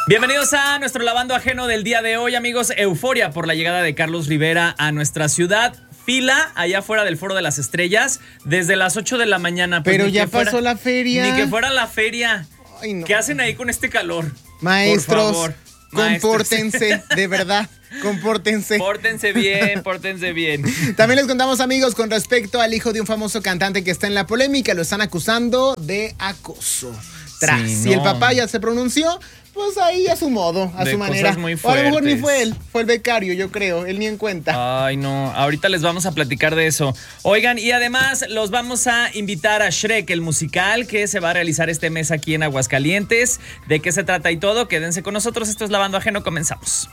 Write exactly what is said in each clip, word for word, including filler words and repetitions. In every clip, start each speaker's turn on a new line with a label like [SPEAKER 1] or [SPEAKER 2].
[SPEAKER 1] Bienvenidos a nuestro lavando ajeno del día de hoy, amigos. Euforia por la llegada de Carlos Rivera a nuestra ciudad. Fila allá afuera del Foro de las Estrellas desde las ocho de la mañana.
[SPEAKER 2] Pues Pero ya pasó fuera, la feria.
[SPEAKER 1] Ni que fuera la feria.
[SPEAKER 2] Ay, no.
[SPEAKER 1] ¿Qué hacen ahí con este calor?
[SPEAKER 2] Maestros,
[SPEAKER 1] por favor,
[SPEAKER 2] compórtense, maestros. De verdad. Compórtense.
[SPEAKER 1] Pórtense bien, pórtense bien.
[SPEAKER 2] También les contamos, amigos, con respecto al hijo de un famoso cantante que está en la polémica, lo están acusando de acoso. Tras, sí, si no. el papá ya se pronunció, pues ahí a su modo, a
[SPEAKER 1] de
[SPEAKER 2] su manera.
[SPEAKER 1] Muy
[SPEAKER 2] o a lo mejor ni fue él, fue el becario, yo creo, él ni en cuenta.
[SPEAKER 1] Ay, no, ahorita les vamos a platicar de eso. Oigan, y además los vamos a invitar a Shrek, el musical que se va a realizar este mes aquí en Aguascalientes. ¿De qué se trata y todo? Quédense con nosotros, esto es Lavando Ajeno, comenzamos.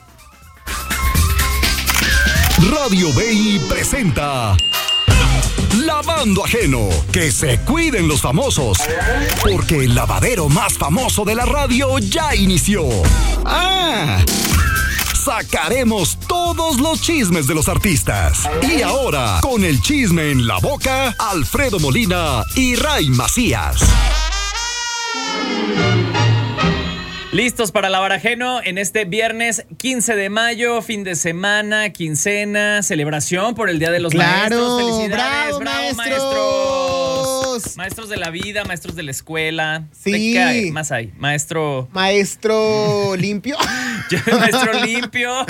[SPEAKER 3] Radio B I presenta Lavando Ajeno. Que se cuiden los famosos, porque el lavadero más famoso de la radio ya inició. ¡Ah! Sacaremos todos los chismes de los artistas. Y ahora, con el chisme en la boca, Alfredo Molina y Ray Macías.
[SPEAKER 1] Listos para lavar ajeno en este viernes quince de mayo, fin de semana, quincena, celebración por el Día de los
[SPEAKER 2] claro,
[SPEAKER 1] Maestros. Felicidades,
[SPEAKER 2] bravo,
[SPEAKER 1] bravo
[SPEAKER 2] maestros.
[SPEAKER 1] maestros. Maestros de la vida, maestros de la escuela.
[SPEAKER 2] Sí.
[SPEAKER 1] ¿Qué hay? Más hay? Maestro.
[SPEAKER 2] Maestro limpio.
[SPEAKER 1] Maestro limpio.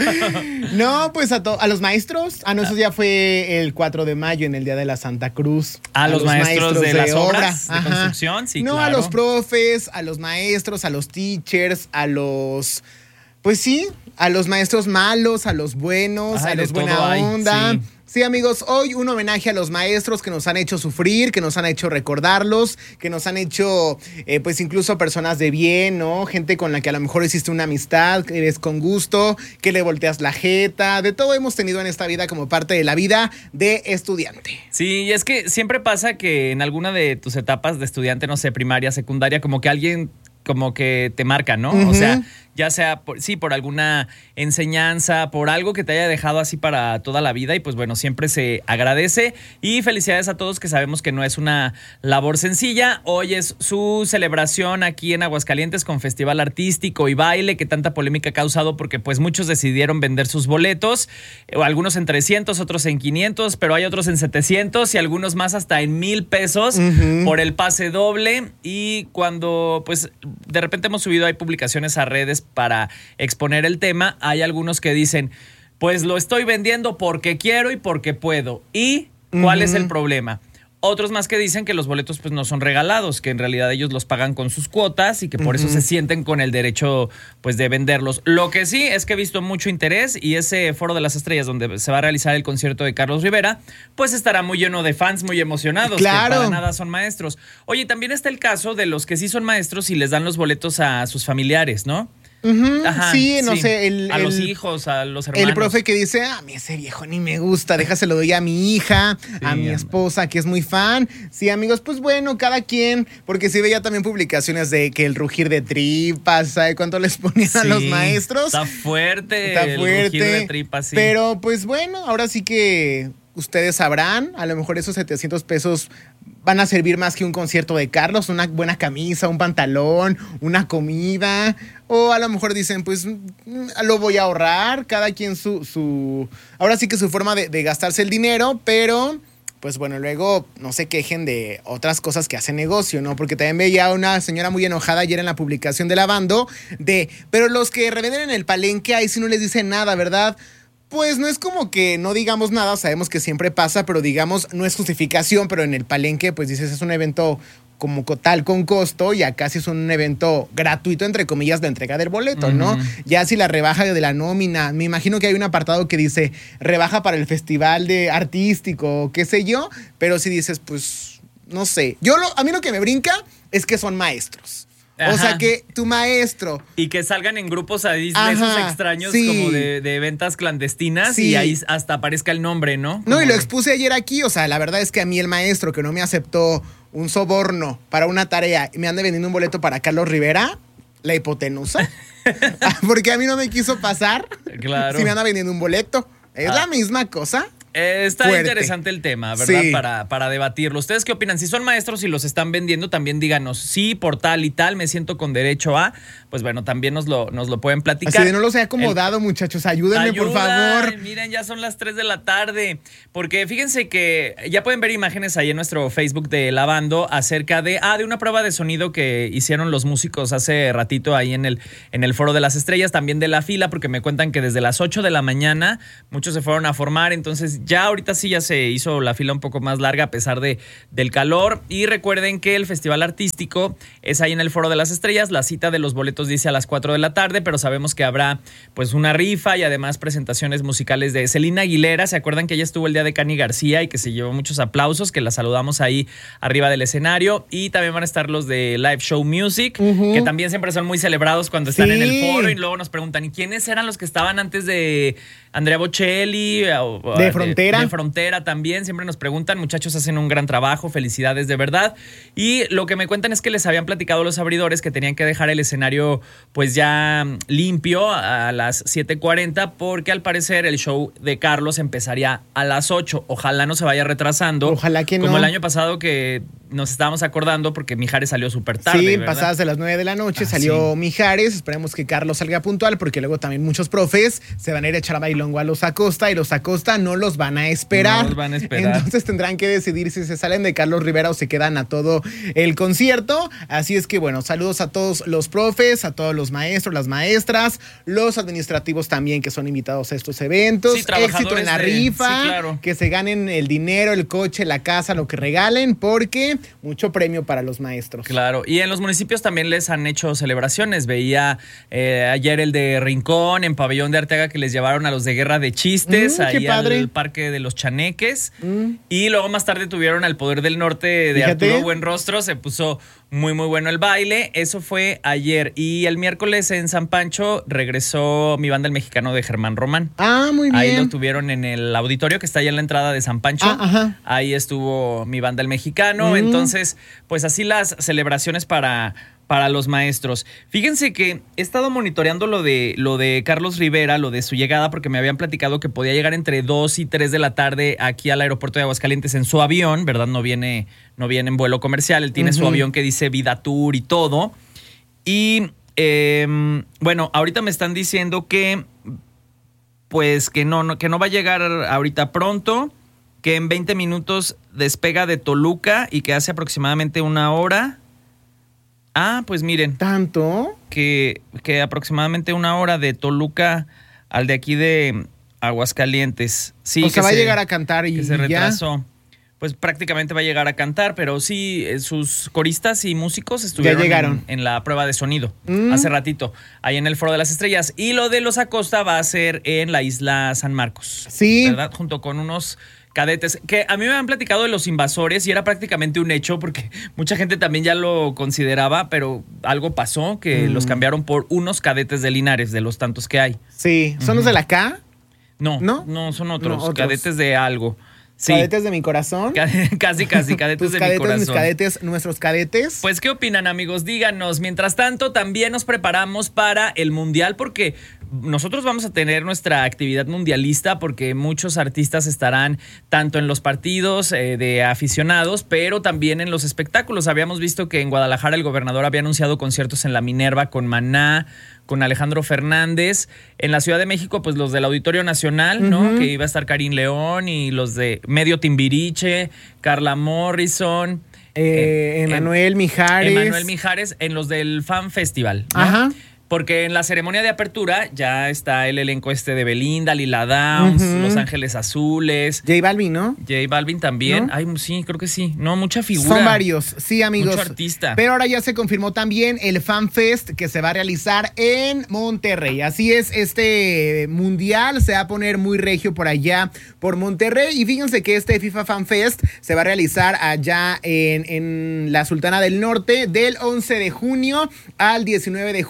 [SPEAKER 2] No, pues a, to- a los maestros. Ah, no, eso ya fue el cuatro de mayo, en el Día de la Santa Cruz.
[SPEAKER 1] A, a los, los maestros, maestros de, de las obra. obras de
[SPEAKER 2] Ajá.
[SPEAKER 1] construcción, sí,
[SPEAKER 2] No,
[SPEAKER 1] claro.
[SPEAKER 2] a los profes, a los maestros, a los teachers, a los... Pues sí, a los maestros malos, a los buenos, Ay, a los buena onda. Hay, sí. Sí, amigos, hoy un homenaje a los maestros que nos han hecho sufrir, que nos han hecho recordarlos, que nos han hecho, eh, pues incluso personas de bien, ¿no? Gente con la que a lo mejor hiciste una amistad, que eres con gusto, que le volteas la jeta. De todo hemos tenido en esta vida como parte de la vida de estudiante.
[SPEAKER 1] Sí, y es que siempre pasa que en alguna de tus etapas de estudiante, no sé, primaria, secundaria, como que alguien... como que te marca, ¿no? Uh-huh. O sea, ya sea, por, sí, por alguna enseñanza, por algo que te haya dejado así para toda la vida y pues bueno, siempre se agradece y felicidades a todos que sabemos que no es una labor sencilla. Hoy es su celebración aquí en Aguascalientes con festival artístico y baile que tanta polémica ha causado porque pues muchos decidieron vender sus boletos, algunos en trescientos, otros en quinientos, pero hay otros en setecientos y algunos más hasta en mil pesos uh-huh. por el pase doble y cuando pues de repente hemos subido hay publicaciones a redes para exponer el tema, hay algunos que dicen, pues lo estoy vendiendo porque quiero y porque puedo. ¿Y cuál uh-huh. es el problema? Otros más que dicen que los boletos pues no son regalados, que en realidad ellos los pagan con sus cuotas y que por uh-huh. eso se sienten con el derecho pues de venderlos. Lo que sí es que he visto mucho interés y ese Foro de las Estrellas donde se va a realizar el concierto de Carlos Rivera, pues estará muy lleno de fans muy emocionados,
[SPEAKER 2] claro.
[SPEAKER 1] que para nada son maestros. Oye, también está el caso de los que sí son maestros y les dan los boletos a sus familiares, ¿no?
[SPEAKER 2] Uh-huh. Ajá, sí, no sí. sé. El,
[SPEAKER 1] a
[SPEAKER 2] el,
[SPEAKER 1] los hijos, a los hermanos.
[SPEAKER 2] El profe que dice, a mí ese viejo ni me gusta, déjaselo doy a mi hija, sí, a mi esposa que es muy fan. Sí, amigos, pues bueno, cada quien, porque sí veía también publicaciones de que el rugir de tripas, ¿sabe cuánto les ponían sí, a los maestros?
[SPEAKER 1] Está fuerte,
[SPEAKER 2] está fuerte.
[SPEAKER 1] El rugir de tripas, sí.
[SPEAKER 2] Pero pues bueno, ahora sí que ustedes sabrán, a lo mejor esos setecientos pesos van a servir más que un concierto de Carlos, una buena camisa, un pantalón, una comida, o a lo mejor dicen, pues lo voy a ahorrar, cada quien su, su ahora sí que su forma de, de gastarse el dinero, pero pues bueno, luego no se quejen de otras cosas que hacen negocio, ¿no? Porque también veía una señora muy enojada ayer en la publicación de Lavando, de, pero los que revenden en el palenque, ahí sí no les dicen nada, ¿verdad? Pues no es como que no digamos nada, sabemos que siempre pasa, pero digamos, no es justificación, pero en el palenque, pues dices, es un evento como tal con costo y acá sí es un evento gratuito, entre comillas, de entrega del boleto, uh-huh. ¿no? Ya si la rebaja de la nómina, me imagino que hay un apartado que dice rebaja para el festival de artístico, qué sé yo, pero si dices, pues, no sé. Yo lo, a mí lo que me brinca es que son maestros. Ajá. O sea, que tu maestro...
[SPEAKER 1] Y que salgan en grupos ahí de esos extraños, sí. como de, de ventas clandestinas, sí. y ahí hasta aparezca el nombre, ¿no?
[SPEAKER 2] Como... No, y lo expuse ayer aquí, o sea, la verdad es que a mí el maestro que no me aceptó un soborno para una tarea y me anda vendiendo un boleto para Carlos Rivera, la hipotenusa, porque a mí no me quiso pasar,
[SPEAKER 1] claro.
[SPEAKER 2] si me anda vendiendo un boleto. Es ah. la misma cosa.
[SPEAKER 1] Eh, está
[SPEAKER 2] Fuerte.
[SPEAKER 1] interesante el tema, ¿verdad?
[SPEAKER 2] Sí.
[SPEAKER 1] Para, para debatirlo. ¿Ustedes qué opinan? Si son maestros y los están vendiendo, también díganos, sí, por tal y tal, me siento con derecho a. Pues bueno, también nos lo, nos lo pueden platicar.
[SPEAKER 2] Así de no los he acomodado, el, muchachos. Ayúdenme,
[SPEAKER 1] ayuda,
[SPEAKER 2] por favor.
[SPEAKER 1] Miren, ya son las tres de la tarde. Porque fíjense que ya pueden ver imágenes ahí en nuestro Facebook de Lavando acerca de, ah, de una prueba de sonido que hicieron los músicos hace ratito ahí en el, en el Foro de las Estrellas, también de la fila, porque me cuentan que desde las ocho de la mañana muchos se fueron a formar. Entonces ya ahorita sí ya se hizo la fila un poco más larga a pesar de, del calor. Y recuerden que el Festival Artístico es ahí en el Foro de las Estrellas. La cita de los boletos dice a las cuatro de la tarde, pero sabemos que habrá pues una rifa y además presentaciones musicales de Celina Aguilera. ¿Se acuerdan que ella estuvo el día de Cani García y que se llevó muchos aplausos? Que la saludamos ahí arriba del escenario. Y también van a estar los de Live Show Music, uh-huh. que también siempre son muy celebrados cuando están sí. en el foro. Y luego nos preguntan, ¿y quiénes eran los que estaban antes de Andrea Bocelli? O,
[SPEAKER 2] de Frontera.
[SPEAKER 1] De, de Frontera también. Siempre nos preguntan. Muchachos, hacen un gran trabajo. Felicidades de verdad. Y lo que me cuentan es que les habían platicado los abridores que tenían que dejar el escenario pues ya limpio a las siete cuarenta, porque al parecer el show de Carlos empezaría a las ocho. Ojalá no se vaya retrasando.
[SPEAKER 2] Ojalá que no.
[SPEAKER 1] Como el año pasado que nos estábamos acordando porque Mijares salió súper tarde.
[SPEAKER 2] Sí,
[SPEAKER 1] ¿verdad?
[SPEAKER 2] pasadas de las nueve de la noche
[SPEAKER 1] ah,
[SPEAKER 2] salió
[SPEAKER 1] sí.
[SPEAKER 2] Mijares. Esperemos que Carlos salga puntual, porque luego también muchos profes se van a ir a echar a bailongo a los Acosta y los Acosta no los van a esperar.
[SPEAKER 1] No los van a esperar.
[SPEAKER 2] Entonces tendrán que decidir si se salen de Carlos Rivera o se quedan a todo el concierto. Así es que bueno, saludos a todos los profes, a todos los maestros, las maestras, los administrativos también que son invitados a estos eventos.
[SPEAKER 1] Sí,
[SPEAKER 2] éxito en la
[SPEAKER 1] de...
[SPEAKER 2] rifa,
[SPEAKER 1] sí, claro.
[SPEAKER 2] que se ganen el dinero, el coche, la casa, lo que regalen, porque mucho premio para los maestros.
[SPEAKER 1] Claro, y en los municipios también les han hecho celebraciones. Veía eh, ayer el de Rincón, en Pabellón de Arteaga, que les llevaron a los de Guerra de Chistes, mm, ahí al Parque de los Chaneques. Mm. Y luego más tarde tuvieron al Poder del Norte de Fíjate. Arturo Buenrostro. Se puso muy, muy bueno el baile. Eso fue ayer. Y el miércoles en San Pancho regresó mi banda El Mexicano de Germán Román.
[SPEAKER 2] Ah, muy bien.
[SPEAKER 1] Ahí lo tuvieron en el auditorio que está allá en la entrada de San Pancho.
[SPEAKER 2] Ah, ajá.
[SPEAKER 1] Ahí estuvo mi banda El Mexicano. Mm. Entonces, pues así las celebraciones para, para los maestros. Fíjense que he estado monitoreando lo de, lo de Carlos Rivera, lo de su llegada, porque me habían platicado que podía llegar entre dos y tres de la tarde aquí al aeropuerto de Aguascalientes en su avión, ¿verdad? No viene, no viene en vuelo comercial. Él tiene uh-huh. su avión que dice Vida Tour y todo. Y eh, bueno, ahorita me están diciendo que pues que no, no, que no va a llegar ahorita pronto, que en veinte minutos despega de Toluca y que hace aproximadamente una hora. Ah, pues miren.
[SPEAKER 2] ¿Tanto?
[SPEAKER 1] Que, que aproximadamente una hora de Toluca al de aquí de Aguascalientes. Sí,
[SPEAKER 2] o sea,
[SPEAKER 1] que
[SPEAKER 2] va
[SPEAKER 1] se,
[SPEAKER 2] a llegar a cantar y
[SPEAKER 1] que se retrasó.
[SPEAKER 2] Ya.
[SPEAKER 1] Pues prácticamente va a llegar a cantar, pero sí, sus coristas y músicos estuvieron
[SPEAKER 2] ya llegaron.
[SPEAKER 1] En, en la prueba de sonido
[SPEAKER 2] mm.
[SPEAKER 1] hace ratito, ahí en el Foro de las Estrellas. Y lo de los Acosta va a ser en la isla San Marcos.
[SPEAKER 2] Sí.
[SPEAKER 1] ¿Verdad? Junto con unos cadetes, que a mí me han platicado de los invasores y era prácticamente un hecho porque mucha gente también ya lo consideraba, pero algo pasó que mm. los cambiaron por unos cadetes de Linares, de los tantos que hay.
[SPEAKER 2] Sí. ¿Son uh-huh. los de la K?
[SPEAKER 1] No,
[SPEAKER 2] no,
[SPEAKER 1] no son otros,
[SPEAKER 2] no, otros.
[SPEAKER 1] cadetes de algo. Sí.
[SPEAKER 2] ¿Cadetes de mi corazón?
[SPEAKER 1] Casi, casi, cadetes
[SPEAKER 2] Tus
[SPEAKER 1] de
[SPEAKER 2] cadetes,
[SPEAKER 1] mi corazón.
[SPEAKER 2] Mis cadetes, nuestros cadetes.
[SPEAKER 1] Pues, ¿qué opinan, amigos? Díganos. Mientras tanto, también nos preparamos para el Mundial porque nosotros vamos a tener nuestra actividad mundialista porque muchos artistas estarán tanto en los partidos eh, de aficionados, pero también en los espectáculos. Habíamos visto que en Guadalajara el gobernador había anunciado conciertos en la Minerva con Maná, con Alejandro Fernández. En la Ciudad de México, pues los del Auditorio Nacional, ¿no? Uh-huh. Que iba a estar Karim León y los de Medio Timbiriche, Carla Morrison.
[SPEAKER 2] Eh, Emanuel Mijares.
[SPEAKER 1] Emanuel Mijares en los del Fan Festival, ¿no?
[SPEAKER 2] Ajá.
[SPEAKER 1] Porque en la ceremonia de apertura ya está el elenco este de Belinda, Lila Downs, uh-huh. Los Ángeles Azules.
[SPEAKER 2] J Balvin, ¿no?
[SPEAKER 1] J Balvin también.
[SPEAKER 2] ¿No?
[SPEAKER 1] Ay, sí, creo que sí. No, mucha figura.
[SPEAKER 2] Son varios, sí, amigos.
[SPEAKER 1] Mucho artista.
[SPEAKER 2] Pero ahora ya se confirmó también el Fan Fest que se va a realizar en Monterrey. Así es, este mundial se va a poner muy regio por allá, por Monterrey. Y fíjense que este FIFA Fan Fest se va a realizar allá en, en la Sultana del Norte del once de junio al diecinueve de julio en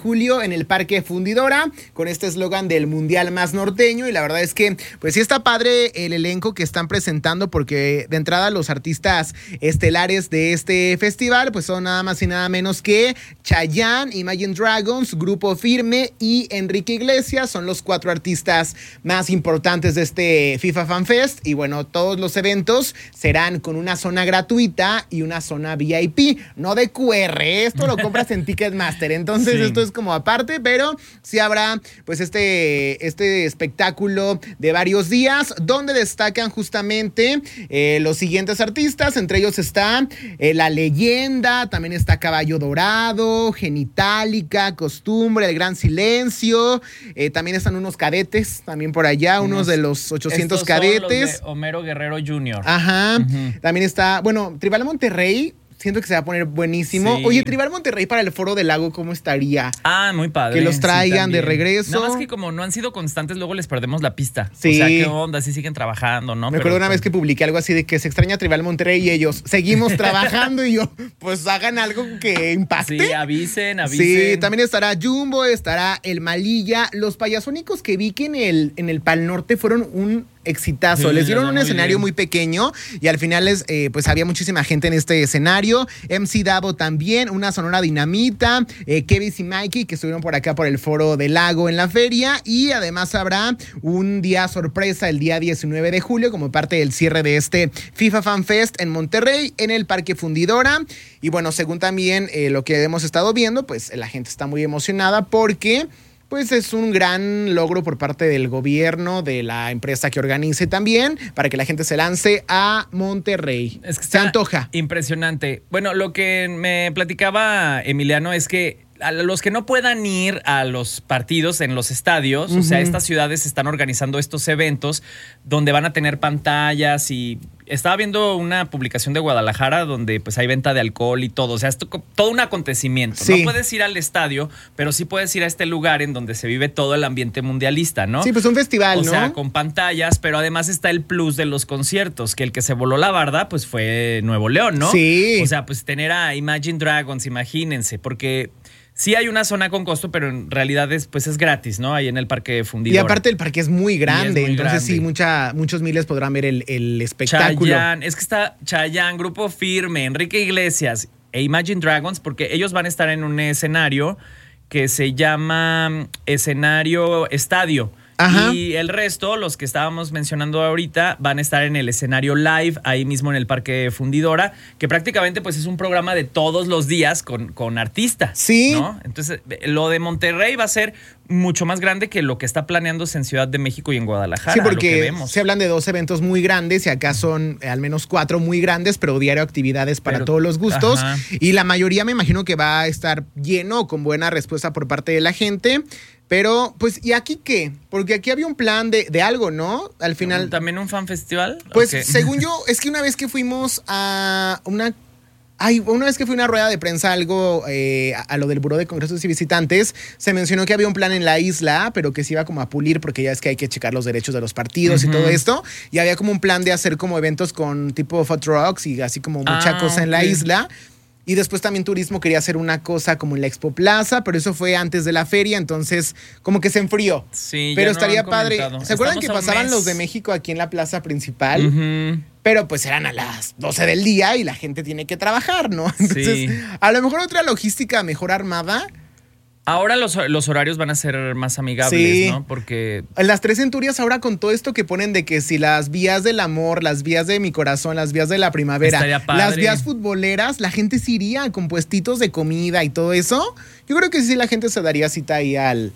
[SPEAKER 2] en el Parque Fundidora con este eslogan del Mundial Más Norteño. Y la verdad es que pues sí está padre el elenco que están presentando, porque de entrada los artistas estelares de este festival pues son nada más y nada menos que Chayanne, Imagine Dragons, Grupo Firme y Enrique Iglesias. Son los cuatro artistas más importantes de este FIFA Fan Fest. Y bueno, todos los eventos serán con una zona gratuita y una zona V I P, no de Q R. Esto lo compras en Ticketmaster, entonces sí. Esto es como aparte, pero sí habrá pues este, este espectáculo de varios días donde destacan justamente eh, los siguientes artistas. Entre ellos está eh, La Leyenda, también está Caballo Dorado, Genitalica, Costumbre, El Gran Silencio, eh, también están unos cadetes, también por allá, unos, unos de los ochocientos
[SPEAKER 1] estos
[SPEAKER 2] cadetes.
[SPEAKER 1] Son los de Homero Guerrero junior
[SPEAKER 2] Ajá, uh-huh. También está, bueno, Tribal Monterrey. Siento que se va a poner buenísimo. Sí. Oye, Tribal Monterrey para el Foro del Lago, ¿cómo estaría?
[SPEAKER 1] Ah, muy padre.
[SPEAKER 2] Que los traigan sí, de regreso.
[SPEAKER 1] Nada más que como no han sido constantes, luego les perdemos la pista.
[SPEAKER 2] Sí.
[SPEAKER 1] O sea, ¿qué onda? Sí siguen trabajando, ¿no?
[SPEAKER 2] Me acuerdo una vez que publiqué algo así de que se extraña Tribal Monterrey y ellos seguimos trabajando y yo, pues hagan algo que impacte.
[SPEAKER 1] Sí, avisen, avisen.
[SPEAKER 2] Sí, también estará Jumbo, estará El Malilla. Los payasónicos que vi que en el, en el Pal Norte fueron un exitazo. Sí, les dieron un muy escenario bien. muy pequeño y al final les, eh, pues había muchísima gente en este escenario. M C Davo también, una Sonora Dinamita, eh, Kevin y Mikey que estuvieron por acá por el Foro del Lago en la feria, y además habrá un día sorpresa el día diecinueve de julio como parte del cierre de este FIFA Fan Fest en Monterrey en el Parque Fundidora. Y bueno, según también eh, lo que hemos estado viendo, pues la gente está muy emocionada porque pues es un gran logro por parte del gobierno, de la empresa que organice también, para que la gente se lance a Monterrey.
[SPEAKER 1] Es que
[SPEAKER 2] se antoja.
[SPEAKER 1] Impresionante. Bueno, lo que me platicaba Emiliano es que a los que no puedan ir a los partidos en los estadios, uh-huh. o sea, estas ciudades están organizando estos eventos donde van a tener pantallas y estaba viendo una publicación de Guadalajara donde pues hay venta de alcohol y todo, o sea, es todo un acontecimiento. Sí. No puedes ir al estadio, pero sí puedes ir a este lugar en donde se vive todo el ambiente mundialista, ¿no?
[SPEAKER 2] Sí, pues un festival,
[SPEAKER 1] o
[SPEAKER 2] ¿no?
[SPEAKER 1] O sea, con pantallas, pero además está el plus de los conciertos, que el que se voló la barda pues fue Nuevo León, ¿no?
[SPEAKER 2] Sí.
[SPEAKER 1] O sea, pues tener a Imagine Dragons, imagínense, porque sí hay una zona con costo, pero en realidad es, pues es gratis, ¿no? Ahí en el Parque Fundidora.
[SPEAKER 2] Y aparte el parque es muy grande,
[SPEAKER 1] es muy
[SPEAKER 2] entonces
[SPEAKER 1] grande.
[SPEAKER 2] sí, mucha, muchos miles podrán ver el, el espectáculo.
[SPEAKER 1] Chayanne, es que está Chayanne, Grupo Firme, Enrique Iglesias e Imagine Dragons, porque ellos van a estar en un escenario que se llama Escenario Estadio. Ajá. Y el resto, los que estábamos mencionando ahorita, van a estar en el escenario live, ahí mismo en el Parque Fundidora, que prácticamente pues es un programa de todos los días con, con artistas.
[SPEAKER 2] Sí.
[SPEAKER 1] ¿No? Entonces, lo de Monterrey va a ser mucho más grande que lo que está planeándose en Ciudad de México y en Guadalajara.
[SPEAKER 2] Sí, porque
[SPEAKER 1] lo que vemos.
[SPEAKER 2] Se hablan de dos eventos muy grandes y acá son al menos cuatro muy grandes, pero diario actividades para pero, todos los gustos. Ajá. Y la mayoría me imagino que va a estar lleno, con buena respuesta por parte de la gente. Pero, pues, ¿y aquí qué? Porque aquí había un plan de, de algo, ¿no? Al final.
[SPEAKER 1] ¿También un fan festival?
[SPEAKER 2] Pues, okay. Según yo, es que una vez que fuimos a una. Ay, una vez que fui a una rueda de prensa, algo eh, a, a lo del Buró de Congresos y Visitantes, se mencionó que había un plan en la isla, pero que se iba como a pulir porque ya es que hay que checar los derechos de los partidos uh-huh. y todo esto. Y había como un plan de hacer como eventos con tipo food trucks y así como mucha ah, cosa en okay. la isla. Y después también Turismo quería hacer una cosa como en la Expo Plaza, pero eso fue antes de la feria, entonces como que se enfrió.
[SPEAKER 1] Sí,
[SPEAKER 2] pero
[SPEAKER 1] ya
[SPEAKER 2] estaría
[SPEAKER 1] no
[SPEAKER 2] padre.
[SPEAKER 1] Comentado.
[SPEAKER 2] ¿Se acuerdan
[SPEAKER 1] Estamos
[SPEAKER 2] que pasaban
[SPEAKER 1] mes.
[SPEAKER 2] los de México aquí en la plaza principal?
[SPEAKER 1] Uh-huh.
[SPEAKER 2] Pero pues eran a las doce del día y la gente tiene que trabajar, ¿no? Entonces, sí. a lo mejor otra logística mejor armada.
[SPEAKER 1] Ahora los, los horarios van a ser más amigables, sí. ¿no? Porque
[SPEAKER 2] las tres centurias ahora con todo esto que ponen de que si las vías del amor, las vías de mi corazón, las vías de la primavera, las vías futboleras, la gente se iría con puestitos de comida y todo eso. Yo creo que sí la gente se daría cita ahí al...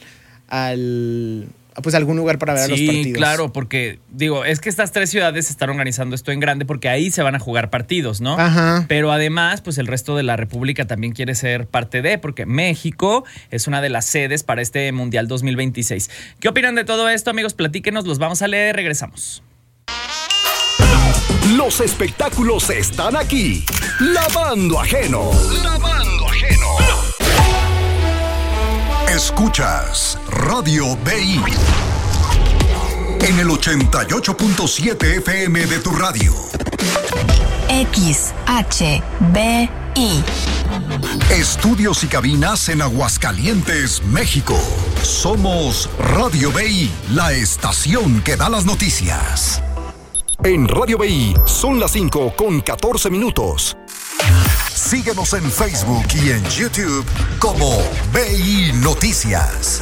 [SPEAKER 2] al pues algún lugar para ver
[SPEAKER 1] sí,
[SPEAKER 2] a los partidos.
[SPEAKER 1] Sí, claro, porque digo, es que estas tres ciudades están organizando esto en grande porque ahí se van a jugar partidos, ¿no?
[SPEAKER 2] Ajá.
[SPEAKER 1] Pero además, pues el resto de la República también quiere ser parte de, porque México es una de las sedes para este Mundial dos mil veintiséis. ¿Qué opinan de todo esto, amigos? Platíquenos, los vamos a leer, regresamos.
[SPEAKER 3] Los espectáculos están aquí. Lavando Ajeno. Lavando Ajeno. Escuchas Radio B I en el ochenta y ocho punto siete F M de tu radio.
[SPEAKER 4] X H B
[SPEAKER 3] I. Estudios y cabinas en Aguascalientes, México. Somos Radio B I, la estación que da las noticias. En Radio B I son las cinco con catorce minutos. Síguenos en Facebook y en YouTube como B I Noticias.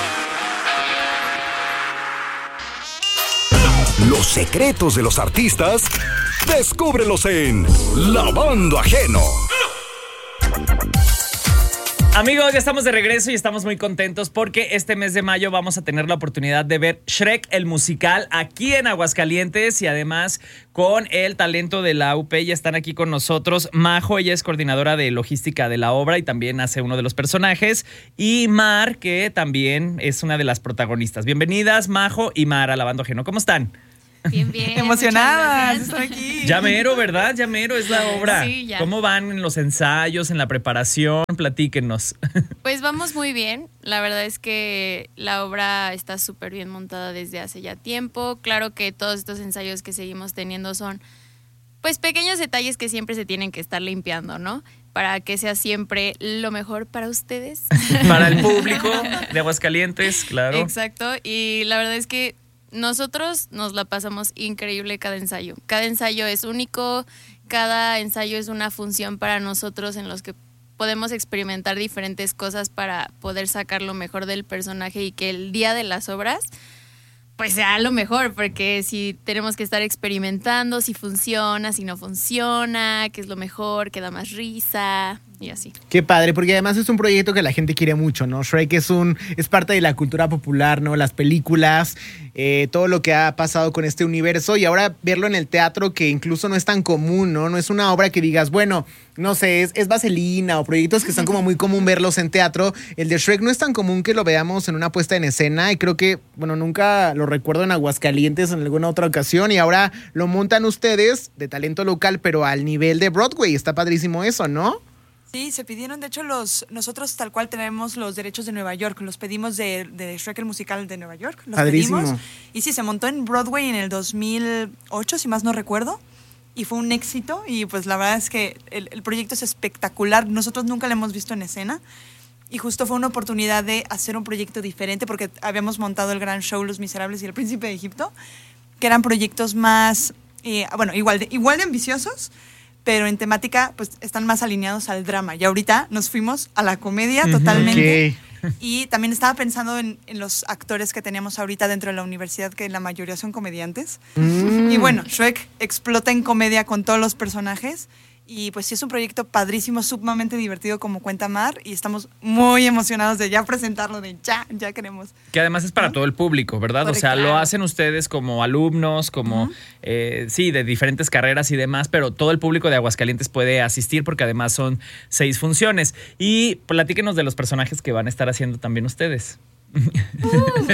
[SPEAKER 3] Los secretos de los artistas, descúbrelos en Lavando Ajeno.
[SPEAKER 1] Amigos, ya estamos de regreso y estamos muy contentos porque este mes de mayo vamos a tener la oportunidad de ver Shrek, el musical, aquí en Aguascalientes y además con el talento de la U P. Ya están aquí con nosotros Majo, ella es coordinadora de logística de la obra y también hace uno de los personajes, y Mar, que también es una de las protagonistas. Bienvenidas, Majo y Mar, a Lavando Ajeno. ¿Cómo están?
[SPEAKER 4] Bien, bien.
[SPEAKER 5] Emocionadas, estoy aquí.
[SPEAKER 1] Ya mero, ¿verdad? Ya mero es la obra.
[SPEAKER 4] Sí, ya.
[SPEAKER 1] ¿Cómo van en los ensayos, en la preparación? Platíquenos.
[SPEAKER 4] Pues vamos muy bien. La verdad es que la obra está súper bien montada desde hace ya tiempo. Claro que todos estos ensayos que seguimos teniendo son pues pequeños detalles que siempre se tienen que estar limpiando, ¿no? Para que sea siempre lo mejor para ustedes.
[SPEAKER 1] Para el público de Aguascalientes, claro.
[SPEAKER 4] Exacto. Y la verdad es que nosotros nos la pasamos increíble cada ensayo. Cada ensayo es único, cada ensayo es una función para nosotros en los que podemos experimentar diferentes cosas para poder sacar lo mejor del personaje y que el día de las obras pues sea lo mejor, porque si tenemos que estar experimentando si funciona, si no funciona, qué es lo mejor, qué da más risa y así.
[SPEAKER 2] Qué padre, porque además es un proyecto que la gente quiere mucho, ¿no? Shrek es un es parte de la cultura popular, ¿no? Las películas, eh, todo lo que ha pasado con este universo, y ahora verlo en el teatro, que incluso no es tan común, ¿no? No es una obra que digas, bueno, no sé, es, es Vaselina o proyectos que están como muy común verlos en teatro. El de Shrek no es tan común que lo veamos en una puesta en escena, y creo que, bueno, nunca lo recuerdo en Aguascalientes en alguna otra ocasión, y ahora lo montan ustedes de talento local, pero al nivel de Broadway. Está padrísimo eso, ¿no?
[SPEAKER 5] Sí, se pidieron, de hecho, los nosotros tal cual tenemos los derechos de Nueva York, los pedimos de, de Shrek el musical de Nueva York, los
[SPEAKER 2] Padrísimo.
[SPEAKER 5] pedimos. Y sí, se montó en Broadway en el dos mil ocho, si más no recuerdo, y fue un éxito, y pues la verdad es que el, el proyecto es espectacular. Nosotros nunca lo hemos visto en escena, y justo fue una oportunidad de hacer un proyecto diferente, porque habíamos montado el gran show Los Miserables y El Príncipe de Egipto, que eran proyectos más, eh, bueno, igual de, igual de ambiciosos, pero en temática pues están más alineados al drama. Y ahorita nos fuimos a la comedia totalmente.
[SPEAKER 2] Okay.
[SPEAKER 5] Y también estaba pensando en, en los actores que teníamos ahorita dentro de la universidad, que la mayoría son comediantes.
[SPEAKER 2] Mm.
[SPEAKER 5] Y bueno, Shrek explota en comedia con todos los personajes. Y pues sí, es un proyecto padrísimo, sumamente divertido, como cuenta Mar, y estamos muy emocionados de ya presentarlo, de ya, ya queremos.
[SPEAKER 1] Que además es para todo el público, ¿verdad?
[SPEAKER 5] Correcto.
[SPEAKER 1] O sea, lo hacen ustedes como alumnos, como, uh-huh. eh, sí, de diferentes carreras y demás, pero todo el público de Aguascalientes puede asistir porque además son seis funciones. Y platíquenos de los personajes que van a estar haciendo también ustedes.
[SPEAKER 4] Uh.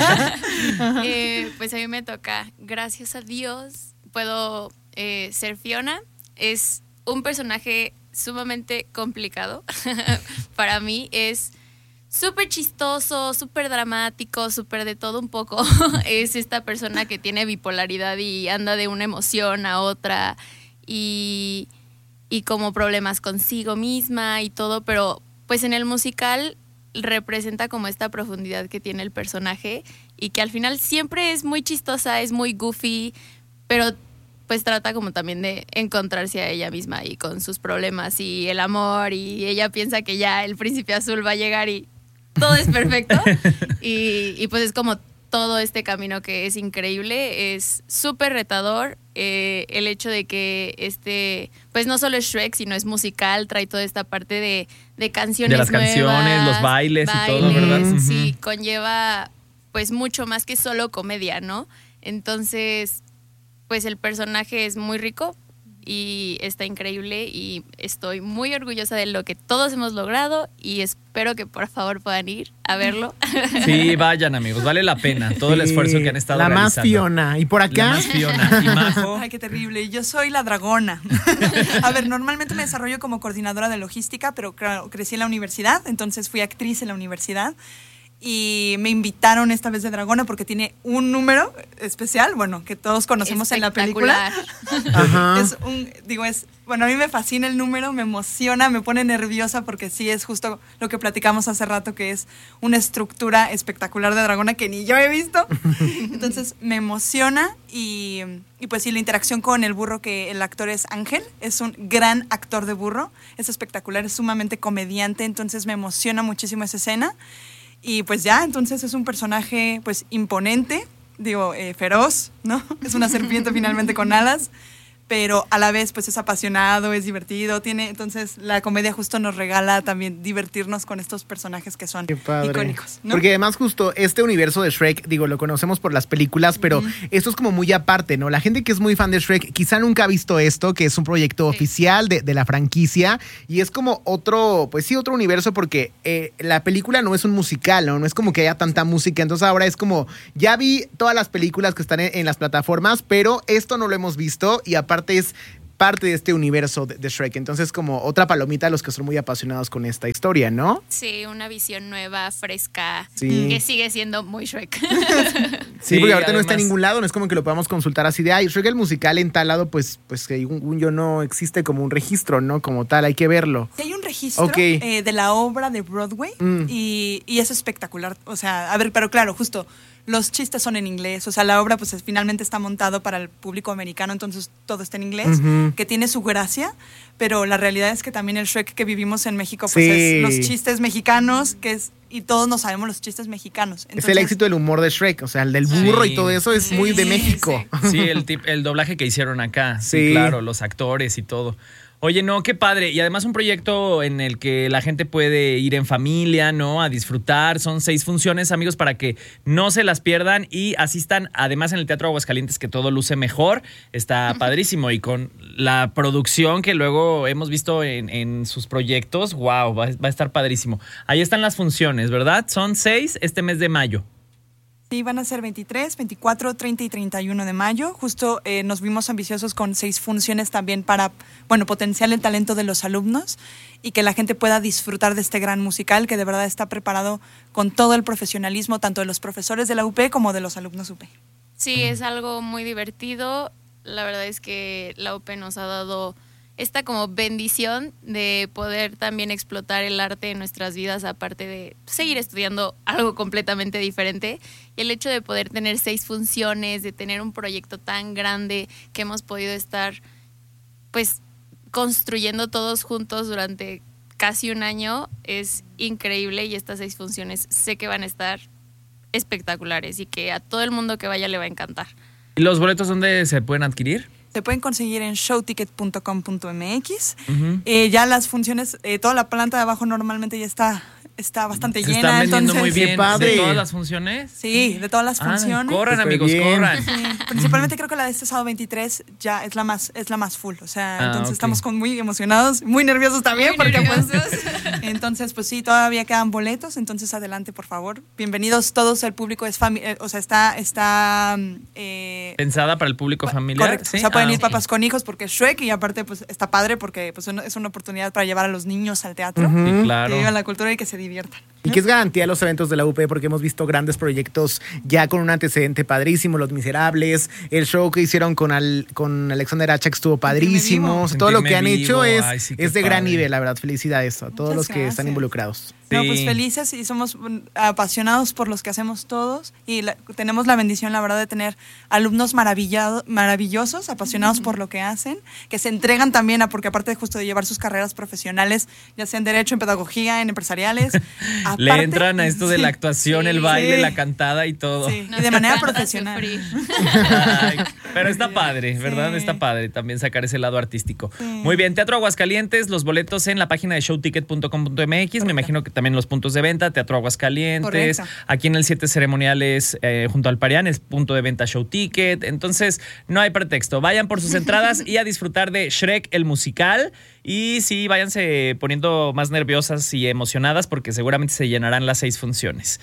[SPEAKER 4] eh, pues a mí me toca, gracias a Dios, puedo eh, ser Fiona. Es un personaje sumamente complicado. Para mí es súper chistoso, súper dramático, súper de todo un poco. Es esta persona que tiene bipolaridad y anda de una emoción a otra y, y como problemas consigo misma y todo, pero pues en el musical representa como esta profundidad que tiene el personaje y que al final siempre es muy chistosa, es muy goofy, pero pues trata como también de encontrarse a ella misma y con sus problemas y el amor, y ella piensa que ya el príncipe azul va a llegar y todo es perfecto. y, y pues es como todo este camino que es increíble, es súper retador. Eh, el hecho de que este, pues no solo es Shrek, sino es musical, trae toda esta parte de, de canciones
[SPEAKER 1] de las
[SPEAKER 4] nuevas,
[SPEAKER 1] canciones, los bailes, bailes y todo, ¿verdad?
[SPEAKER 4] Sí, conlleva pues mucho más que solo comedia, ¿no? Entonces pues el personaje es muy rico y está increíble y estoy muy orgullosa de lo que todos hemos logrado y espero que por favor puedan ir a verlo.
[SPEAKER 1] Sí, vayan amigos, vale la pena todo el esfuerzo que han estado
[SPEAKER 2] la
[SPEAKER 1] realizando.
[SPEAKER 2] La más Fiona. ¿Y por acá?
[SPEAKER 1] La más Fiona. ¿Y Majo?
[SPEAKER 5] Ay, qué terrible. Yo soy la dragona. A ver, normalmente me desarrollo como coordinadora de logística, pero claro, crecí en la universidad, entonces fui actriz en la universidad. y me invitaron esta vez de Dragona porque tiene un número especial, bueno, que todos conocemos en la película.
[SPEAKER 2] Ajá.
[SPEAKER 5] Es un, digo, es, bueno, a mí me fascina el número, me emociona, me pone nerviosa porque sí es justo lo que platicamos hace rato, que es una estructura espectacular de Dragona que ni yo he visto. Entonces me emociona y, y pues sí, la interacción con el burro, que el actor es Ángel, es un gran actor de burro, es espectacular, es sumamente comediante, entonces me emociona muchísimo esa escena. Y pues ya, entonces es un personaje pues imponente, digo, eh, feroz, ¿no? Es una serpiente finalmente con alas, pero a la vez pues es apasionado, es divertido, tiene, entonces la comedia justo nos regala también divertirnos con estos personajes que son icónicos, ¿no?
[SPEAKER 2] Porque además justo este universo de Shrek, digo, lo conocemos por las películas, pero uh-huh. esto es como muy aparte, ¿no? La gente que es muy fan de Shrek quizá nunca ha visto esto, que es un proyecto sí. oficial de, de la franquicia, y es como otro, pues sí, otro universo, porque eh, la película no es un musical, ¿no? No es como que haya tanta música, entonces ahora es como, ya vi todas las películas que están en, en las plataformas, pero esto no lo hemos visto, y aparte es parte de este universo de, de Shrek. Entonces, como otra palomita a los que son muy apasionados con esta historia, ¿no?
[SPEAKER 4] Sí, una visión nueva, fresca,
[SPEAKER 2] sí.
[SPEAKER 4] que sigue siendo muy Shrek.
[SPEAKER 2] Sí,
[SPEAKER 1] sí,
[SPEAKER 2] porque ahorita
[SPEAKER 1] además,
[SPEAKER 2] no está en ningún lado, no es como que lo podamos consultar así de, ay, Shrek el musical en tal lado, pues, pues que según yo no existe como un registro, ¿no? Como tal, hay que verlo.
[SPEAKER 5] Sí, hay un registro
[SPEAKER 2] okay.
[SPEAKER 5] eh, de la obra de Broadway mm. y, y es espectacular. O sea, a ver, pero claro, justo los chistes son en inglés, o sea, la obra pues finalmente está montado para el público americano, entonces todo está en inglés, uh-huh. que tiene su gracia, pero la realidad es que también el Shrek que vivimos en México pues
[SPEAKER 2] sí.
[SPEAKER 5] es los chistes mexicanos, que es, y todos nos sabemos los chistes mexicanos. Entonces,
[SPEAKER 2] es el éxito del humor de Shrek, o sea, el del burro sí. y todo eso es sí, muy de México.
[SPEAKER 1] Sí, sí el, tip, el doblaje que hicieron acá, sí. sí, claro, los actores y todo. Oye, no, qué padre. Y además un proyecto en el que la gente puede ir en familia, ¿no? A disfrutar. Son seis funciones, amigos, para que no se las pierdan y asistan. Además, en el Teatro Aguascalientes, que todo luce mejor. Está padrísimo. Y con la producción que luego hemos visto en, en sus proyectos, wow, va, va a estar padrísimo. Ahí están las funciones, ¿verdad? Son seis este mes de mayo.
[SPEAKER 5] Sí, van a ser veintitrés, veinticuatro, treinta y treinta y uno de mayo. Justo eh, nos vimos ambiciosos con seis funciones también para, bueno, potenciar el talento de los alumnos y que la gente pueda disfrutar de este gran musical que de verdad está preparado con todo el profesionalismo, tanto de los profesores de la U P como de los alumnos U P.
[SPEAKER 4] Sí, es algo muy divertido. La verdad es que la U P nos ha dado esta como bendición de poder también explotar el arte en nuestras vidas, aparte de seguir estudiando algo completamente diferente. Y el hecho de poder tener seis funciones, de tener un proyecto tan grande que hemos podido estar pues construyendo todos juntos durante casi un año es increíble, y estas seis funciones sé que van a estar espectaculares y que a todo el mundo que vaya le va a encantar.
[SPEAKER 1] ¿Y los boletos dónde se pueden adquirir?
[SPEAKER 5] Se pueden conseguir en showticket punto com punto m x.
[SPEAKER 1] Uh-huh.
[SPEAKER 5] Eh, ya las funciones, eh, toda la planta de abajo normalmente ya está, está bastante
[SPEAKER 1] se
[SPEAKER 5] llena.
[SPEAKER 1] Están vendiendo
[SPEAKER 5] entonces,
[SPEAKER 1] muy bien.
[SPEAKER 2] ¡Qué padre!
[SPEAKER 1] ¿De todas las funciones?
[SPEAKER 5] Sí, de todas las
[SPEAKER 1] Ah,
[SPEAKER 5] funciones.
[SPEAKER 1] corran,
[SPEAKER 2] Súper
[SPEAKER 1] amigos,
[SPEAKER 2] bien.
[SPEAKER 1] corran.
[SPEAKER 5] Sí, principalmente creo que la de este sábado veintitrés ya es la más, es la más full. O sea,
[SPEAKER 1] Ah,
[SPEAKER 5] entonces
[SPEAKER 1] okay.
[SPEAKER 5] estamos con muy emocionados, muy nerviosos también,
[SPEAKER 4] Muy
[SPEAKER 5] porque
[SPEAKER 4] nerviosos.
[SPEAKER 5] pues. Entonces, pues sí, todavía quedan boletos. Entonces, adelante, por favor. Bienvenidos todos. El público es fami- eh, o sea, está, está eh,
[SPEAKER 1] ¿Pensada para el público familiar?
[SPEAKER 5] correcto.
[SPEAKER 1] ¿Sí?
[SPEAKER 5] O sea, pueden
[SPEAKER 1] Ah,
[SPEAKER 5] ir
[SPEAKER 1] ok.
[SPEAKER 5] papás con hijos porque es Shrek, y aparte pues está padre porque pues es una oportunidad para llevar a los niños al teatro,
[SPEAKER 2] Ujú.
[SPEAKER 1] Sí,
[SPEAKER 5] que
[SPEAKER 1] claro.
[SPEAKER 5] vivan la cultura y que se diviertan.
[SPEAKER 2] Y que es garantía los eventos de la U P, porque hemos visto grandes proyectos ya con un antecedente padrísimo, Los Miserables, el show que hicieron con, al, con Alexander Acha que estuvo padrísimo. O sea, todo lo que han
[SPEAKER 1] Sentirme
[SPEAKER 2] hecho
[SPEAKER 1] vivo.
[SPEAKER 2] es,
[SPEAKER 1] Ay, sí, qué
[SPEAKER 2] es de gran
[SPEAKER 1] padre.
[SPEAKER 2] nivel, la verdad. Felicidades a todos
[SPEAKER 5] Muchas
[SPEAKER 2] los que
[SPEAKER 5] gracias.
[SPEAKER 2] están involucrados.
[SPEAKER 5] No,
[SPEAKER 1] Sí.
[SPEAKER 5] pues felices, y somos mm, apasionados por los que hacemos todos, y la- tenemos la bendición, la verdad, de tener alumnos maravillado, maravillosos, apasionados por lo que hacen, que se entregan también a, porque aparte justo de llevar sus carreras profesionales, ya sea en derecho, en pedagogía, en empresariales,
[SPEAKER 1] Le
[SPEAKER 5] aparte-
[SPEAKER 1] entran a esto de la actuación,
[SPEAKER 4] Sí.
[SPEAKER 1] el baile,
[SPEAKER 5] Sí.
[SPEAKER 1] la cantada y todo.
[SPEAKER 5] Sí,
[SPEAKER 4] Nos
[SPEAKER 5] y de manera
[SPEAKER 4] encanta
[SPEAKER 5] profesional.
[SPEAKER 4] sufrir.
[SPEAKER 1] Ay, pero está padre, ¿verdad?
[SPEAKER 5] Sí.
[SPEAKER 1] Está padre también sacar ese lado artístico.
[SPEAKER 5] Sí.
[SPEAKER 1] Muy bien, Teatro Aguascalientes, los boletos en la página de showticket punto com punto m x. Me imagino que también los puntos de venta, Teatro Aguascalientes.
[SPEAKER 5] Correcto.
[SPEAKER 1] Aquí en el siete Ceremoniales, eh, junto al Parián, es punto de venta Showticket. Entonces, no hay pretexto. Vayan por sus entradas y a disfrutar de Shrek el musical. Y sí, váyanse poniendo más nerviosas y emocionadas porque seguramente se llenarán las seis funciones.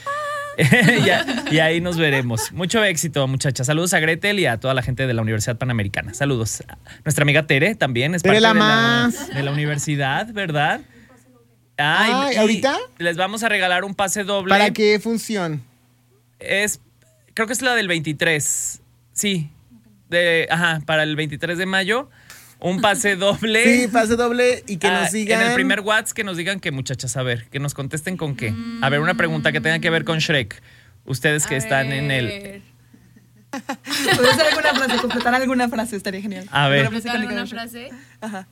[SPEAKER 1] y, y ahí nos veremos. Mucho éxito, muchachas. Saludos a Gretel y a toda la gente de la Universidad Panamericana. Saludos. Nuestra amiga Tere también es
[SPEAKER 2] Tere
[SPEAKER 1] parte
[SPEAKER 2] la
[SPEAKER 1] de la,
[SPEAKER 2] más.
[SPEAKER 1] de la universidad, ¿verdad? Ay,
[SPEAKER 2] Ay,
[SPEAKER 1] y
[SPEAKER 2] ¿ahorita?
[SPEAKER 1] Les vamos a regalar un pase doble.
[SPEAKER 2] ¿Para qué función?
[SPEAKER 1] Es, creo que es la del veintitrés. Sí. De, ajá, para el veintitrés de mayo. Un pase doble.
[SPEAKER 2] Sí, pase doble y que
[SPEAKER 1] Ah,
[SPEAKER 2] nos digan.
[SPEAKER 1] En el primer WhatsApp que nos digan que, muchachas, a ver, que nos contesten con qué. A ver, una pregunta que tenga que ver con Shrek. Ustedes que
[SPEAKER 4] A
[SPEAKER 1] están en el...
[SPEAKER 4] ver.
[SPEAKER 5] ¿Puedes hacer alguna frase? Completar alguna frase, estaría genial.
[SPEAKER 1] A ver.
[SPEAKER 5] ¿Alguna frase
[SPEAKER 4] ¿Completar
[SPEAKER 5] con
[SPEAKER 4] una
[SPEAKER 5] el-
[SPEAKER 4] frase?
[SPEAKER 5] Ajá.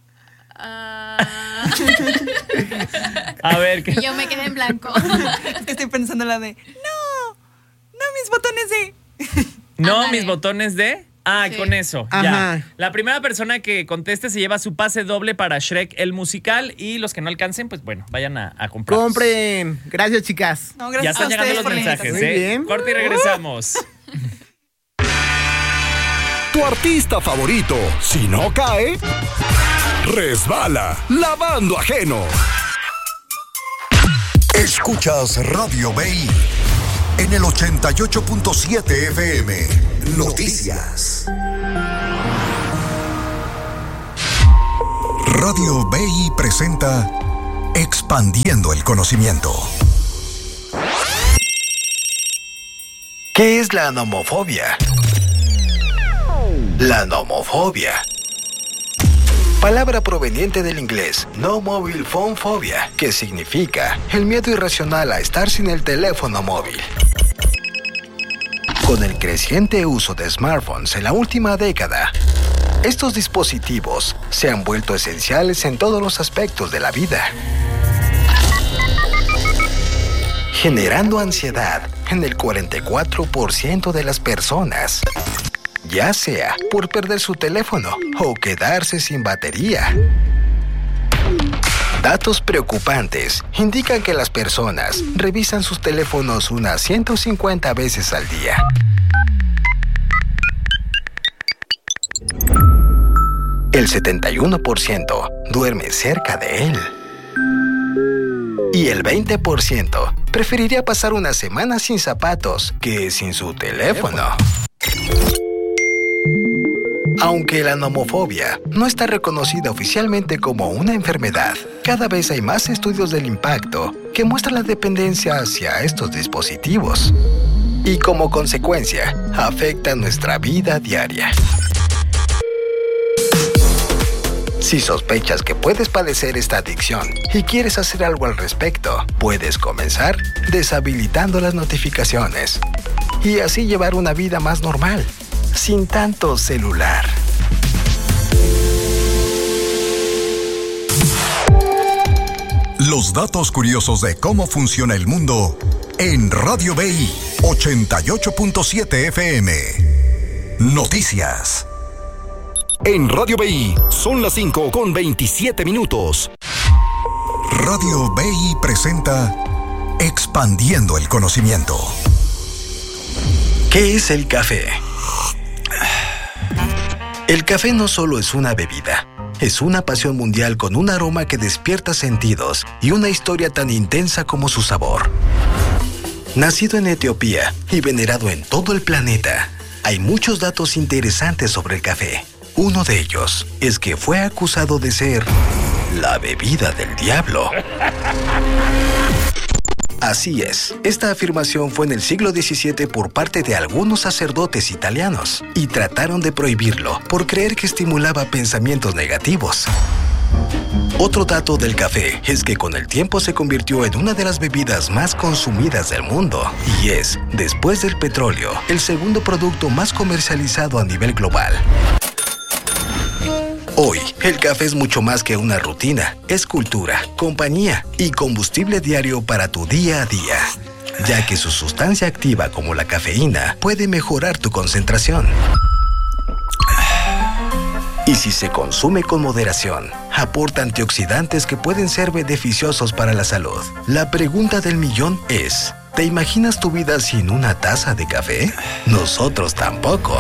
[SPEAKER 4] Ah.
[SPEAKER 1] A ver, ¿qué?
[SPEAKER 4] Y yo me quedé en blanco.
[SPEAKER 5] Es que estoy pensando la de, no, no mis botones de...
[SPEAKER 1] No,
[SPEAKER 4] Ándale.
[SPEAKER 1] mis botones de... Ah,
[SPEAKER 4] Sí.
[SPEAKER 1] con eso.
[SPEAKER 2] Ajá.
[SPEAKER 1] Ya. La primera persona que conteste se lleva su pase doble para Shrek el musical y los que no alcancen, pues bueno, vayan a, a comprar.
[SPEAKER 2] Compren. Gracias, chicas.
[SPEAKER 5] No,
[SPEAKER 1] Ya
[SPEAKER 5] gracias
[SPEAKER 1] están
[SPEAKER 5] a
[SPEAKER 1] llegando
[SPEAKER 5] ustedes
[SPEAKER 1] los
[SPEAKER 5] por la
[SPEAKER 1] mensajes,
[SPEAKER 5] invitación.
[SPEAKER 2] Muy
[SPEAKER 1] ¿eh?
[SPEAKER 2] bien.
[SPEAKER 1] Corte y regresamos.
[SPEAKER 3] Tu artista favorito, si no cae, resbala, lavando ajeno. Escuchas Radio B I en el ochenta y ocho punto siete F M. Noticias. Radio B I presenta Expandiendo el Conocimiento. ¿Qué es la nomofobia? La nomofobia. Palabra proveniente del inglés No Mobile Phone Phobia, que significa el miedo irracional a estar sin el teléfono móvil. Con el creciente uso de smartphones en la última década, estos dispositivos se han vuelto esenciales en todos los aspectos de la vida, generando ansiedad en el cuarenta y cuatro por ciento de las personas, ya sea por perder su teléfono o quedarse sin batería. Datos preocupantes indican que las personas revisan sus teléfonos unas ciento cincuenta veces al día. El setenta y uno por ciento duerme cerca de él. Y el veinte por ciento preferiría pasar una semana sin zapatos que sin su teléfono. Aunque la nomofobia no está reconocida oficialmente como una enfermedad, cada vez hay más estudios del impacto que muestran la dependencia hacia estos dispositivos y como consecuencia afecta nuestra vida diaria. Si sospechas que puedes padecer esta adicción y quieres hacer algo al respecto, puedes comenzar deshabilitando las notificaciones y así llevar una vida más normal, sin tanto celular. Los datos curiosos de cómo funciona el mundo en Radio B I ochenta y ocho punto siete F M. Noticias. En Radio B I son las cinco con veintisiete minutos. Radio B I presenta Expandiendo el Conocimiento. ¿Qué es el café? El café no solo es una bebida, es una pasión mundial con un aroma que despierta sentidos y una historia tan intensa como su sabor. Nacido en Etiopía y venerado en todo el planeta, hay muchos datos interesantes sobre el café. Uno de ellos es que fue acusado de ser la bebida del diablo. Así es, esta afirmación fue en el siglo diecisiete por parte de algunos sacerdotes italianos y trataron de prohibirlo por creer que estimulaba pensamientos negativos. Otro dato del café es que con el tiempo se convirtió en una de las bebidas más consumidas del mundo y es, después del petróleo, el segundo producto más comercializado a nivel global. Hoy, el café es mucho más que una rutina, es cultura, compañía y combustible diario para tu día a día, ya que su sustancia activa como la cafeína puede mejorar tu concentración. Y si se consume con moderación, aporta antioxidantes que pueden ser beneficiosos para la salud. La pregunta del millón es, ¿te imaginas tu vida sin una taza de café? Nosotros tampoco.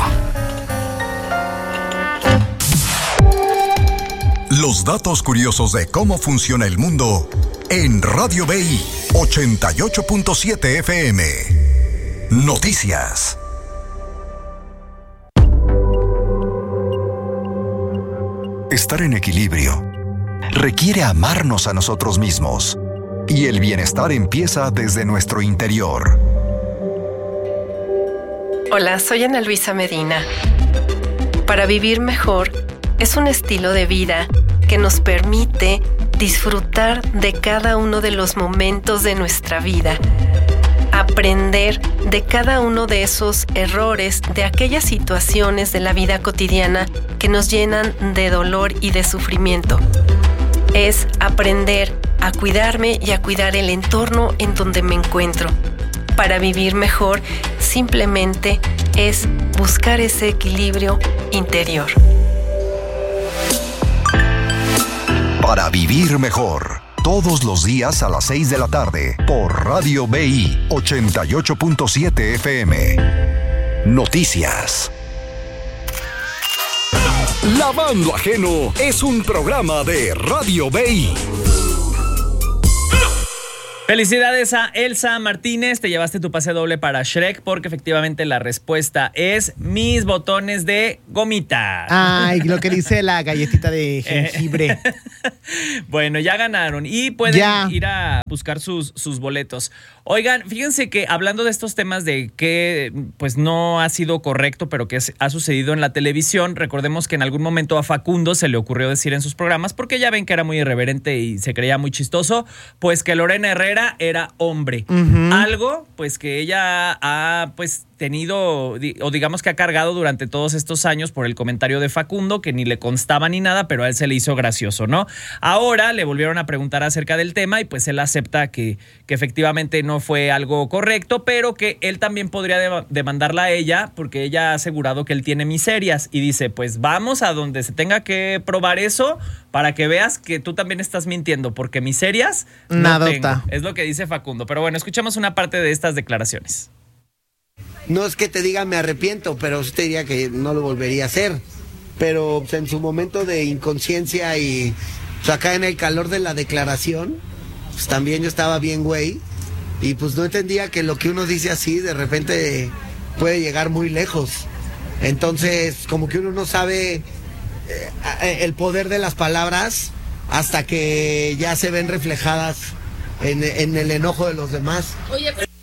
[SPEAKER 3] Los datos curiosos de cómo funciona el mundo en Radio B I ochenta y ocho punto siete F M. Noticias. Estar en equilibrio requiere amarnos a nosotros mismos. Y el bienestar empieza desde nuestro interior.
[SPEAKER 6] Hola, soy Ana Luisa Medina. Para vivir mejor es un estilo de vida que nos permite disfrutar de cada uno de los momentos de nuestra vida, aprender de cada uno de esos errores, de aquellas situaciones de la vida cotidiana que nos llenan de dolor y de sufrimiento. Es aprender a cuidarme y a cuidar el entorno en donde me encuentro. Para vivir mejor, simplemente es buscar ese equilibrio interior.
[SPEAKER 3] Para vivir mejor, todos los días a las seis de la tarde, por Radio B I ochenta y ocho punto siete F M. Noticias. Lavando Ajeno es un programa de Radio B I.
[SPEAKER 1] Felicidades a Elsa Martínez, te llevaste tu pase doble para Shrek porque efectivamente la respuesta es mis botones de gomita.
[SPEAKER 2] Ay, lo que dice la galletita de jengibre.
[SPEAKER 1] Bueno, ya ganaron y pueden
[SPEAKER 2] ya.
[SPEAKER 1] ir a buscar sus, sus boletos. Oigan, fíjense que hablando de estos temas de que pues no ha sido correcto, pero que ha sucedido en la televisión, recordemos que en algún momento a Facundo se le ocurrió decir en sus programas, porque ya ven que era muy irreverente y se creía muy chistoso, pues que Lorena Herrera era hombre. Uh-huh. Algo pues que ella ha pues tenido, o digamos que ha cargado durante todos estos años por el comentario de Facundo, que ni le constaba ni nada, pero a él se le hizo gracioso, ¿no? Ahora le volvieron a preguntar acerca del tema y pues él acepta que, que efectivamente no fue algo correcto, pero que él también podría de- demandarla a ella porque ella ha asegurado que él tiene miserias y dice, pues vamos a donde se tenga que probar eso para que veas que tú también estás mintiendo, porque miserias no
[SPEAKER 2] Nadota.
[SPEAKER 1] tengo. Es lo que dice Facundo. Pero bueno, escuchamos una parte de estas declaraciones.
[SPEAKER 7] No es que te diga me arrepiento, pero sí te diría que no lo volvería a hacer. Pero pues, en su momento de inconsciencia y pues, acá en el calor de la declaración, pues también yo estaba bien güey. Y pues no entendía que lo que uno dice así de repente puede llegar muy lejos. Entonces como que uno no sabe eh, el poder de las palabras hasta que ya se ven reflejadas en, en el enojo de los demás.
[SPEAKER 4] Oye, pero...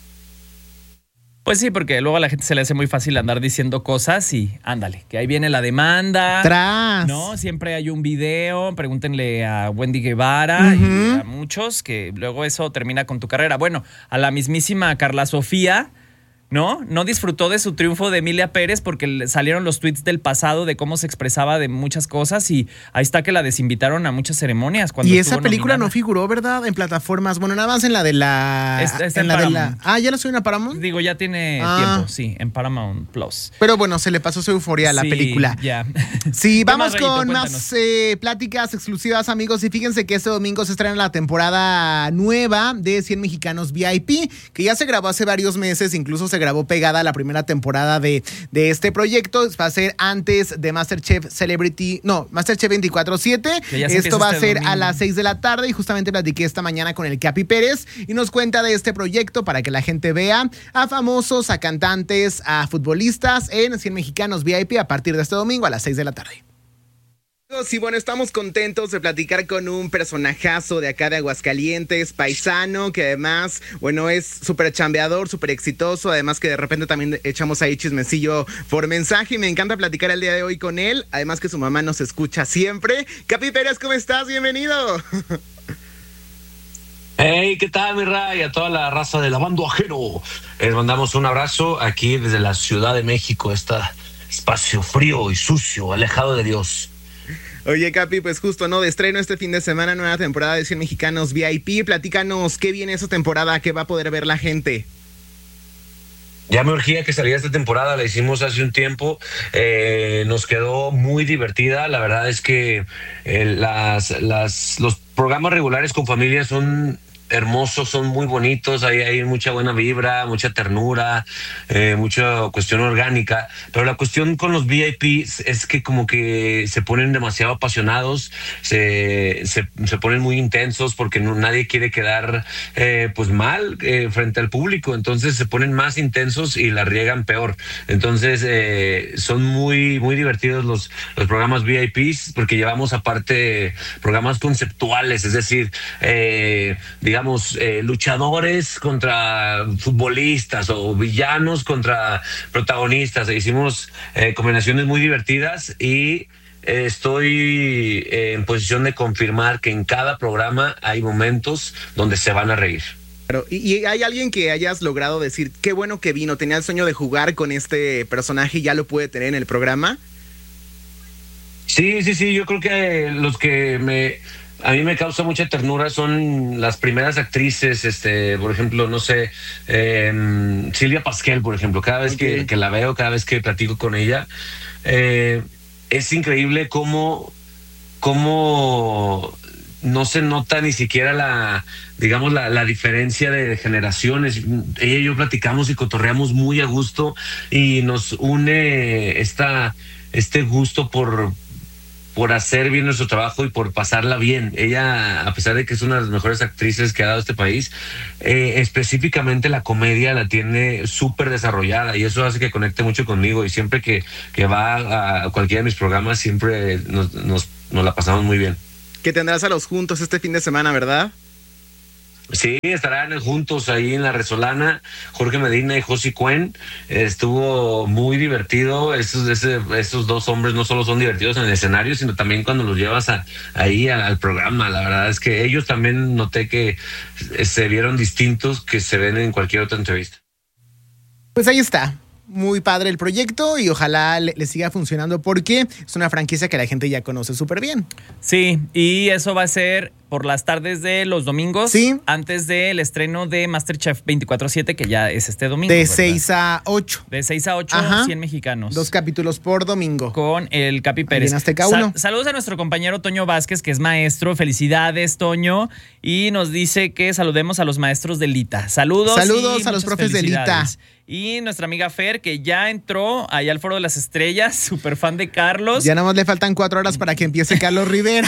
[SPEAKER 1] Pues sí, porque luego a la gente se le hace muy fácil andar diciendo cosas y ándale, que ahí viene la demanda.
[SPEAKER 2] Tras.
[SPEAKER 1] No, siempre hay un video, pregúntenle a Wendy Guevara uh-huh. y a muchos que luego eso termina con tu carrera. Bueno, a la mismísima Carla Sofía, ¿no? No disfrutó de su triunfo de Emilia Pérez porque salieron los tweets del pasado de cómo se expresaba de muchas cosas y ahí está que la desinvitaron a muchas ceremonias. Cuando
[SPEAKER 2] y esa película
[SPEAKER 1] nominada.
[SPEAKER 2] no figuró, ¿verdad? En plataformas. Bueno, nada más en la de la...
[SPEAKER 1] Está, está
[SPEAKER 2] en,
[SPEAKER 1] en
[SPEAKER 2] la de
[SPEAKER 1] Paramount.
[SPEAKER 2] la... Ah, ¿ya la subieron a Paramount?
[SPEAKER 1] Digo, ya tiene
[SPEAKER 2] ah.
[SPEAKER 1] tiempo, sí, en Paramount Plus.
[SPEAKER 2] Pero bueno, se le pasó su euforia a la
[SPEAKER 1] sí,
[SPEAKER 2] película.
[SPEAKER 1] Ya.
[SPEAKER 2] Sí, vamos
[SPEAKER 1] más,
[SPEAKER 2] con
[SPEAKER 1] Rayito,
[SPEAKER 2] más eh, pláticas exclusivas, amigos. Y fíjense que este domingo se estrena la temporada nueva de cien Mexicanos V I P, que ya se grabó hace varios meses, incluso se grabó pegada a la primera temporada de, de este proyecto. Va a ser antes de MasterChef Celebrity, no, MasterChef veinticuatro siete. Esto va a
[SPEAKER 1] este
[SPEAKER 2] ser
[SPEAKER 1] domingo.
[SPEAKER 2] a las seis de la tarde y justamente platiqué esta mañana con el Capi Pérez y nos cuenta de este proyecto para que la gente vea a famosos, a cantantes, a futbolistas en cien Mexicanos V I P a partir de este domingo a las seis de la tarde. Sí, bueno, estamos contentos de platicar con un personajazo de acá de Aguascalientes, paisano, que además, bueno, es súper chambeador, súper exitoso, además que de repente también echamos ahí chismecillo por mensaje y me encanta platicar el día de hoy con él, además que su mamá nos escucha siempre. Capi Pérez, ¿cómo estás? Bienvenido.
[SPEAKER 8] Hey, ¿qué tal, mi Ray? A toda la raza de Lavando Ajeno. Les mandamos un abrazo aquí desde la Ciudad de México, este espacio frío y sucio, alejado de Dios.
[SPEAKER 2] Oye, Capi, pues justo, ¿no? De estreno este fin de semana, nueva temporada de cien Mexicanos V I P. Platícanos, ¿qué viene esa temporada? ¿Qué va a poder ver la gente?
[SPEAKER 8] Ya me urgía que saliera esta temporada, la hicimos hace un tiempo, eh, nos quedó muy divertida. La verdad es que eh, las, las, los programas regulares con familia son hermosos, son muy bonitos, hay, hay mucha buena vibra, mucha ternura, eh, mucha cuestión orgánica, pero la cuestión con los V I Ps es que como que se ponen demasiado apasionados, se, se, se ponen muy intensos porque no, nadie quiere quedar eh, pues mal eh, frente al público, entonces se ponen más intensos y la riegan peor. Entonces eh, son muy, muy divertidos los, los programas V I Ps porque llevamos aparte programas conceptuales, es decir, eh, digamos Digamos, eh, luchadores contra futbolistas o villanos contra protagonistas. Hicimos eh, combinaciones muy divertidas y eh, estoy eh, en posición de confirmar que en cada programa hay momentos donde se van a reír.
[SPEAKER 2] Pero, ¿y, y hay alguien que hayas logrado decir, qué bueno que vino, tenía el sueño de jugar con este personaje y ya lo pude tener en el programa?
[SPEAKER 8] Sí, sí, sí, yo creo que los que me... A mí me causa mucha ternura son las primeras actrices, este, por ejemplo, no sé, eh, Silvia Pasquel, por ejemplo, cada vez okay. que, que la veo, cada vez que platico con ella, eh, es increíble cómo, cómo no se nota ni siquiera la, digamos, la, la diferencia de generaciones. Ella y yo platicamos y cotorreamos muy a gusto y nos une esta, este gusto por... por hacer bien nuestro trabajo y por pasarla bien. Ella, a pesar de que es una de las mejores actrices que ha dado este país, eh, específicamente la comedia la tiene súper desarrollada y eso hace que conecte mucho conmigo y siempre que, que va a cualquiera de mis programas siempre nos, nos, nos la pasamos muy bien.
[SPEAKER 2] Que tendrás a los juntos este fin de semana, ¿verdad?
[SPEAKER 8] Sí, estarán juntos ahí en La Resolana, Jorge Medina y Josi Cuen. Estuvo muy divertido. Esos, ese, esos dos hombres no solo son divertidos en el escenario, sino también cuando los llevas a, ahí al, al programa. La verdad es que ellos también noté que se vieron distintos que se ven en cualquier otra entrevista.
[SPEAKER 2] Pues ahí está. Muy padre el proyecto y ojalá le, le siga funcionando porque es una franquicia que la gente ya conoce súper bien.
[SPEAKER 1] Sí, y eso va a ser por las tardes de los domingos,
[SPEAKER 2] sí,
[SPEAKER 1] antes del estreno de MasterChef veinticuatro siete, que ya es este domingo.
[SPEAKER 2] De seis a ocho.
[SPEAKER 1] De seis a ocho,
[SPEAKER 2] Ajá.
[SPEAKER 1] cien mexicanos.
[SPEAKER 2] Dos capítulos por domingo.
[SPEAKER 1] Con el Capi Pérez.
[SPEAKER 2] En Azteca uno.
[SPEAKER 1] Sal- saludos a nuestro compañero Toño Vázquez, que es maestro. Felicidades, Toño. Y nos dice que saludemos a los maestros de Lita. Saludos.
[SPEAKER 2] Saludos a los profes de Lita.
[SPEAKER 1] Y nuestra amiga Fer, que ya entró allá al Foro de las Estrellas, súper fan de Carlos.
[SPEAKER 2] Ya nada más le faltan cuatro horas para que empiece Carlos Rivera.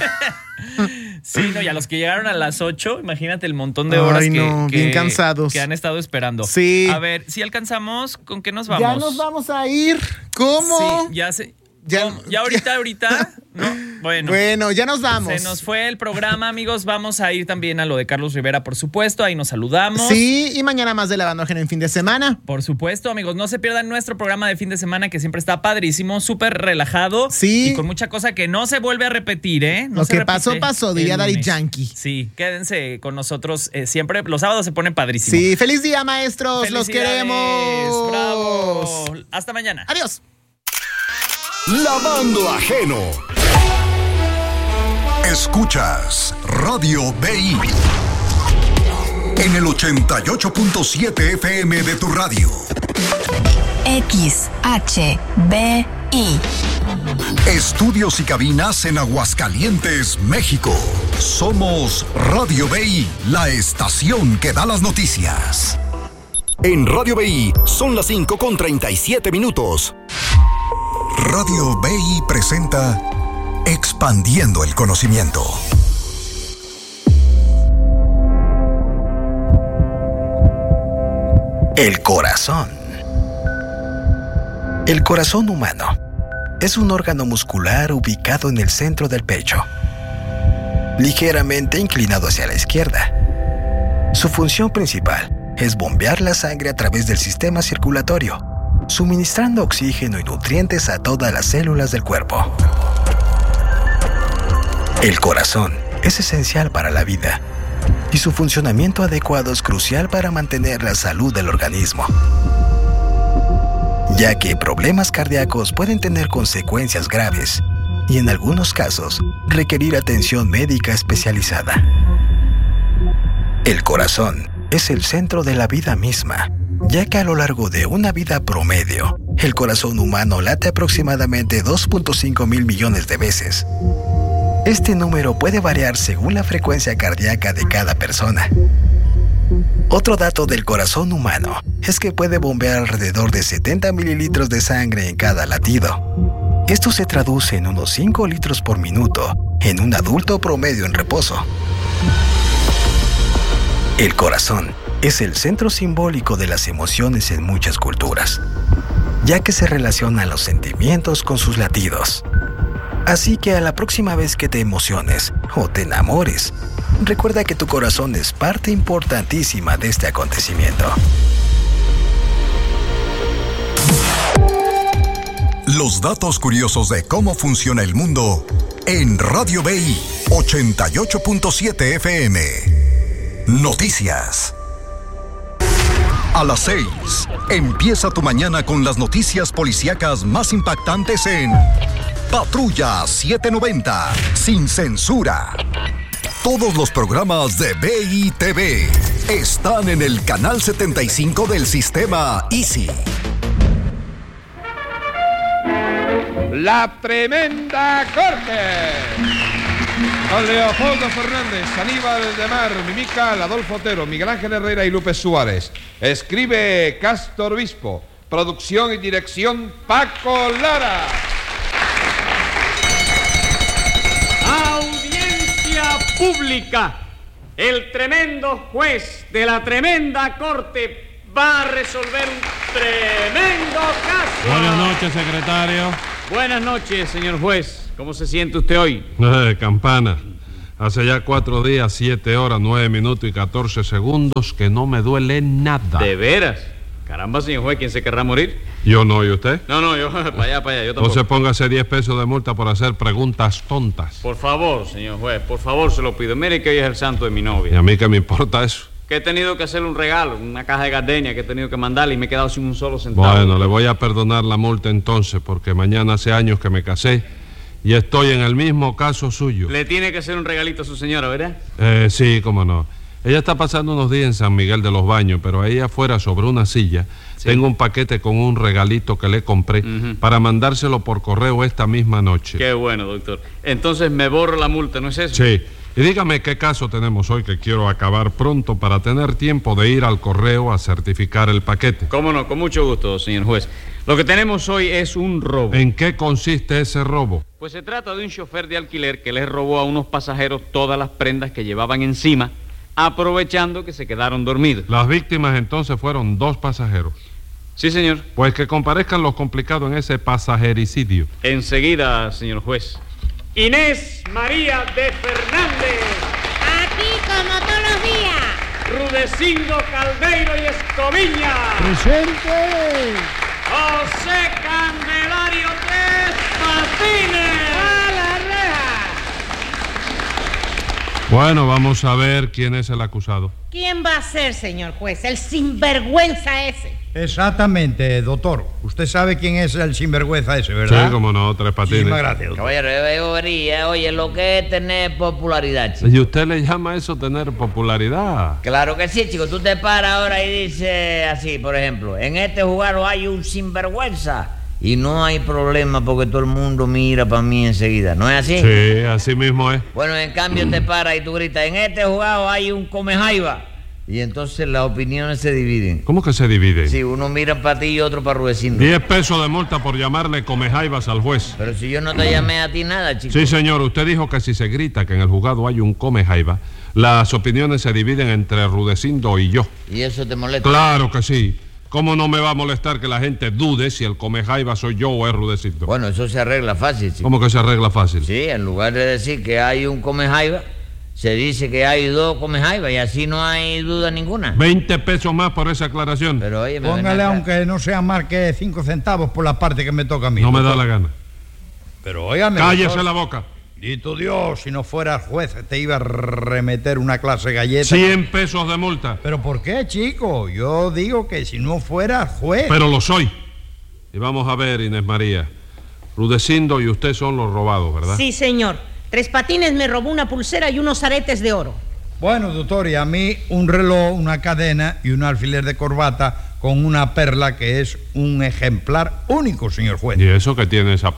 [SPEAKER 1] Sí, no, y a los que llegaron a las ocho, imagínate el montón de horas.
[SPEAKER 2] Ay,
[SPEAKER 1] que,
[SPEAKER 2] no,
[SPEAKER 1] que,
[SPEAKER 2] bien cansados.
[SPEAKER 1] que han estado esperando.
[SPEAKER 2] Sí.
[SPEAKER 1] A ver, si alcanzamos, ¿con qué nos vamos?
[SPEAKER 2] Ya nos vamos a ir. ¿Cómo?
[SPEAKER 1] Sí, ya se...
[SPEAKER 2] Ya,
[SPEAKER 1] ¿Cómo? ya ahorita, ahorita, ¿no? Bueno.
[SPEAKER 2] Bueno, ya nos vamos.
[SPEAKER 1] Se nos fue el programa, amigos. Vamos a ir también a lo de Carlos Rivera, por supuesto. Ahí nos saludamos.
[SPEAKER 2] Sí, y mañana más de Lavando Ajeno en fin de semana.
[SPEAKER 1] Por supuesto, amigos. No se pierdan nuestro programa de fin de semana, que siempre está padrísimo, súper relajado.
[SPEAKER 2] Sí.
[SPEAKER 1] Y con mucha cosa que no se vuelve a repetir, ¿eh? No
[SPEAKER 2] lo
[SPEAKER 1] se
[SPEAKER 2] que
[SPEAKER 1] repite
[SPEAKER 2] pasó, pasó, diría
[SPEAKER 1] el
[SPEAKER 2] Daddy
[SPEAKER 1] lunes.
[SPEAKER 2] Yankee.
[SPEAKER 1] Sí, quédense con nosotros eh, siempre. Los sábados se pone padrísimo.
[SPEAKER 2] Sí, feliz día, maestros. Los
[SPEAKER 1] Felicidades.
[SPEAKER 2] queremos.
[SPEAKER 1] Bravo. Hasta mañana.
[SPEAKER 2] Adiós.
[SPEAKER 3] Lavando Ajeno. Escuchas Radio B I en el ochenta y ocho punto siete F M de tu radio.
[SPEAKER 9] X H B I.
[SPEAKER 3] Estudios y cabinas en Aguascalientes, México. Somos Radio B I, la estación que da las noticias. En Radio B I son las cinco con treinta y siete minutos. Radio B I presenta Expandiendo el Conocimiento.
[SPEAKER 10] El corazón. El corazón humano es un órgano muscular ubicado en el centro del pecho, ligeramente inclinado hacia la izquierda. Su función principal es bombear la sangre a través del sistema circulatorio, suministrando oxígeno y nutrientes a todas las células del cuerpo. El corazón es esencial para la vida y su funcionamiento adecuado es crucial para mantener la salud del organismo, ya que problemas cardíacos pueden tener consecuencias graves y en algunos casos requerir atención médica especializada. El corazón es el centro de la vida misma, ya que a lo largo de una vida promedio, el corazón humano late aproximadamente dos punto cinco mil millones de veces. Este número puede variar según la frecuencia cardíaca de cada persona. Otro dato del corazón humano es que puede bombear alrededor de setenta mililitros de sangre en cada latido. Esto se traduce en unos cinco litros por minuto en un adulto promedio en reposo. El corazón es el centro simbólico de las emociones en muchas culturas, ya que se relacionan los sentimientos con sus latidos. Así que a la próxima vez que te emociones o te enamores, recuerda que tu corazón es parte importantísima de este acontecimiento.
[SPEAKER 3] Los datos curiosos de cómo funciona el mundo en Radio B I ochenta y ocho punto siete F M. Noticias. A las seis, empieza tu mañana con las noticias policíacas más impactantes en Patrulla setecientos noventa, sin censura. Todos los programas de B I T V están en el canal setenta y cinco del sistema Easy.
[SPEAKER 11] La Tremenda Corte. Con Leopoldo Fernández, Aníbal de Mar, Mimical, Adolfo Otero, Miguel Ángel Herrera y Lupe Suárez. Escribe Castor Obispo. Producción y dirección Paco Lara.
[SPEAKER 12] Audiencia pública. El tremendo juez de la Tremenda Corte va a resolver un tremendo caso.
[SPEAKER 13] Buenas noches, secretario.
[SPEAKER 12] Buenas noches, señor juez. ¿Cómo se siente usted hoy?
[SPEAKER 13] Eh, campana. Hace ya cuatro días, siete horas, nueve minutos y catorce segundos que no me duele nada.
[SPEAKER 12] ¿De veras? Caramba, señor juez, ¿quién se querrá morir?
[SPEAKER 13] Yo no, ¿y usted?
[SPEAKER 12] No, no, yo, para allá, para allá, yo tampoco.
[SPEAKER 13] Entonces póngase diez pesos de multa por hacer preguntas tontas.
[SPEAKER 12] Por favor, señor juez, por favor, se lo pido. Mire que hoy es el santo de mi novia.
[SPEAKER 13] ¿Y a mí qué me importa eso?
[SPEAKER 12] Que he tenido que hacerle un regalo, una caja de gardenia que he tenido que mandarle y me he quedado sin un solo centavo.
[SPEAKER 13] Bueno, le voy a perdonar la multa entonces, porque mañana hace años que me casé y estoy en el mismo caso suyo.
[SPEAKER 12] Le tiene que hacer un regalito a su señora, ¿verdad?
[SPEAKER 13] Eh, sí, cómo no. Ella está pasando unos días en San Miguel de los Baños, pero ahí afuera sobre una silla sí. Tengo un paquete con un regalito que le compré uh-huh. para mandárselo por correo esta misma noche.
[SPEAKER 12] Qué bueno, doctor. Entonces me borro la multa, ¿no es eso?
[SPEAKER 13] Sí. Y dígame qué caso tenemos hoy que quiero acabar pronto para tener tiempo de ir al correo a certificar el paquete.
[SPEAKER 12] Cómo no, con mucho gusto, señor juez. Lo que tenemos hoy es un robo.
[SPEAKER 13] ¿En qué consiste ese robo?
[SPEAKER 12] Pues se trata de un chofer de alquiler que les robó a unos pasajeros todas las prendas que llevaban encima, aprovechando que se quedaron dormidos.
[SPEAKER 13] Las víctimas entonces fueron dos pasajeros.
[SPEAKER 12] Sí, señor.
[SPEAKER 13] Pues que comparezcan los complicados en ese pasajericidio.
[SPEAKER 12] Enseguida, señor juez. Inés María de Fernández.
[SPEAKER 14] Aquí como todos los días.
[SPEAKER 12] Rudecindo Caldeiro y Escoviña.
[SPEAKER 15] Presente.
[SPEAKER 12] José Candelario Tres Patines.
[SPEAKER 14] ¡A la reja!
[SPEAKER 13] Bueno, vamos a ver quién es el acusado.
[SPEAKER 14] ¿Quién va a ser, señor juez? El sinvergüenza ese.
[SPEAKER 15] Exactamente, doctor. Usted sabe quién es el sinvergüenza ese, ¿verdad?
[SPEAKER 13] Sí, como no, Tres Patines.
[SPEAKER 15] Muchísimas gracias, doctor.
[SPEAKER 16] Caballero, yo vería, oye, lo que es tener popularidad, chico.
[SPEAKER 13] ¿Y usted le llama eso tener popularidad?
[SPEAKER 16] Claro que sí, chico. Tú te paras ahora y dices así, por ejemplo, en este jugar hay un sinvergüenza y no hay problema porque todo el mundo mira para mí enseguida. ¿No es así?
[SPEAKER 13] Sí, así mismo es.
[SPEAKER 16] Bueno, en cambio te paras y tú gritas, en este jugado hay un comejaiba. Y entonces las opiniones se dividen.
[SPEAKER 13] ¿Cómo que se dividen?
[SPEAKER 16] Sí, uno mira para ti y otro para Rudecindo.
[SPEAKER 13] Diez pesos de multa por llamarle comejaibas al juez.
[SPEAKER 16] Pero si yo no te llamé a ti nada, chico.
[SPEAKER 13] Sí, señor, usted dijo que si se grita que en el juzgado hay un comejaiba, las opiniones se dividen entre Rudecindo y yo.
[SPEAKER 16] ¿Y eso te molesta?
[SPEAKER 13] Claro que sí. ¿Cómo no me va a molestar que la gente dude si el comejaiba soy yo o es Rudecindo?
[SPEAKER 16] Bueno, eso se arregla fácil, chico.
[SPEAKER 13] ¿Cómo que se arregla fácil?
[SPEAKER 16] Sí, en lugar de decir que hay un comejaiba, se dice que hay dos comejaibas y así no hay duda ninguna.
[SPEAKER 13] Veinte pesos más por esa aclaración.
[SPEAKER 16] Pero oye,
[SPEAKER 15] póngale aunque no sea más que cinco centavos por la parte que me toca a mí.
[SPEAKER 13] No me da la gana.
[SPEAKER 15] Pero óigame.
[SPEAKER 13] Cállese
[SPEAKER 15] doctor,
[SPEAKER 13] la boca.
[SPEAKER 15] Dito Dios, si no fueras juez te iba a remeter una clase de galletas.
[SPEAKER 13] Cien pesos de multa.
[SPEAKER 15] ¿Pero por qué, chico? Yo digo que si no fueras juez.
[SPEAKER 13] Pero lo soy. Y vamos a ver, Inés María. Rudecindo y usted son los robados, ¿verdad?
[SPEAKER 14] Sí, señor. Tres Patines me robó una pulsera y unos aretes de oro.
[SPEAKER 15] Bueno, doctor, y a mí un reloj, una cadena y un alfiler de corbata con una perla que es un ejemplar único, señor juez.
[SPEAKER 13] ¿Y eso que tiene esa perla?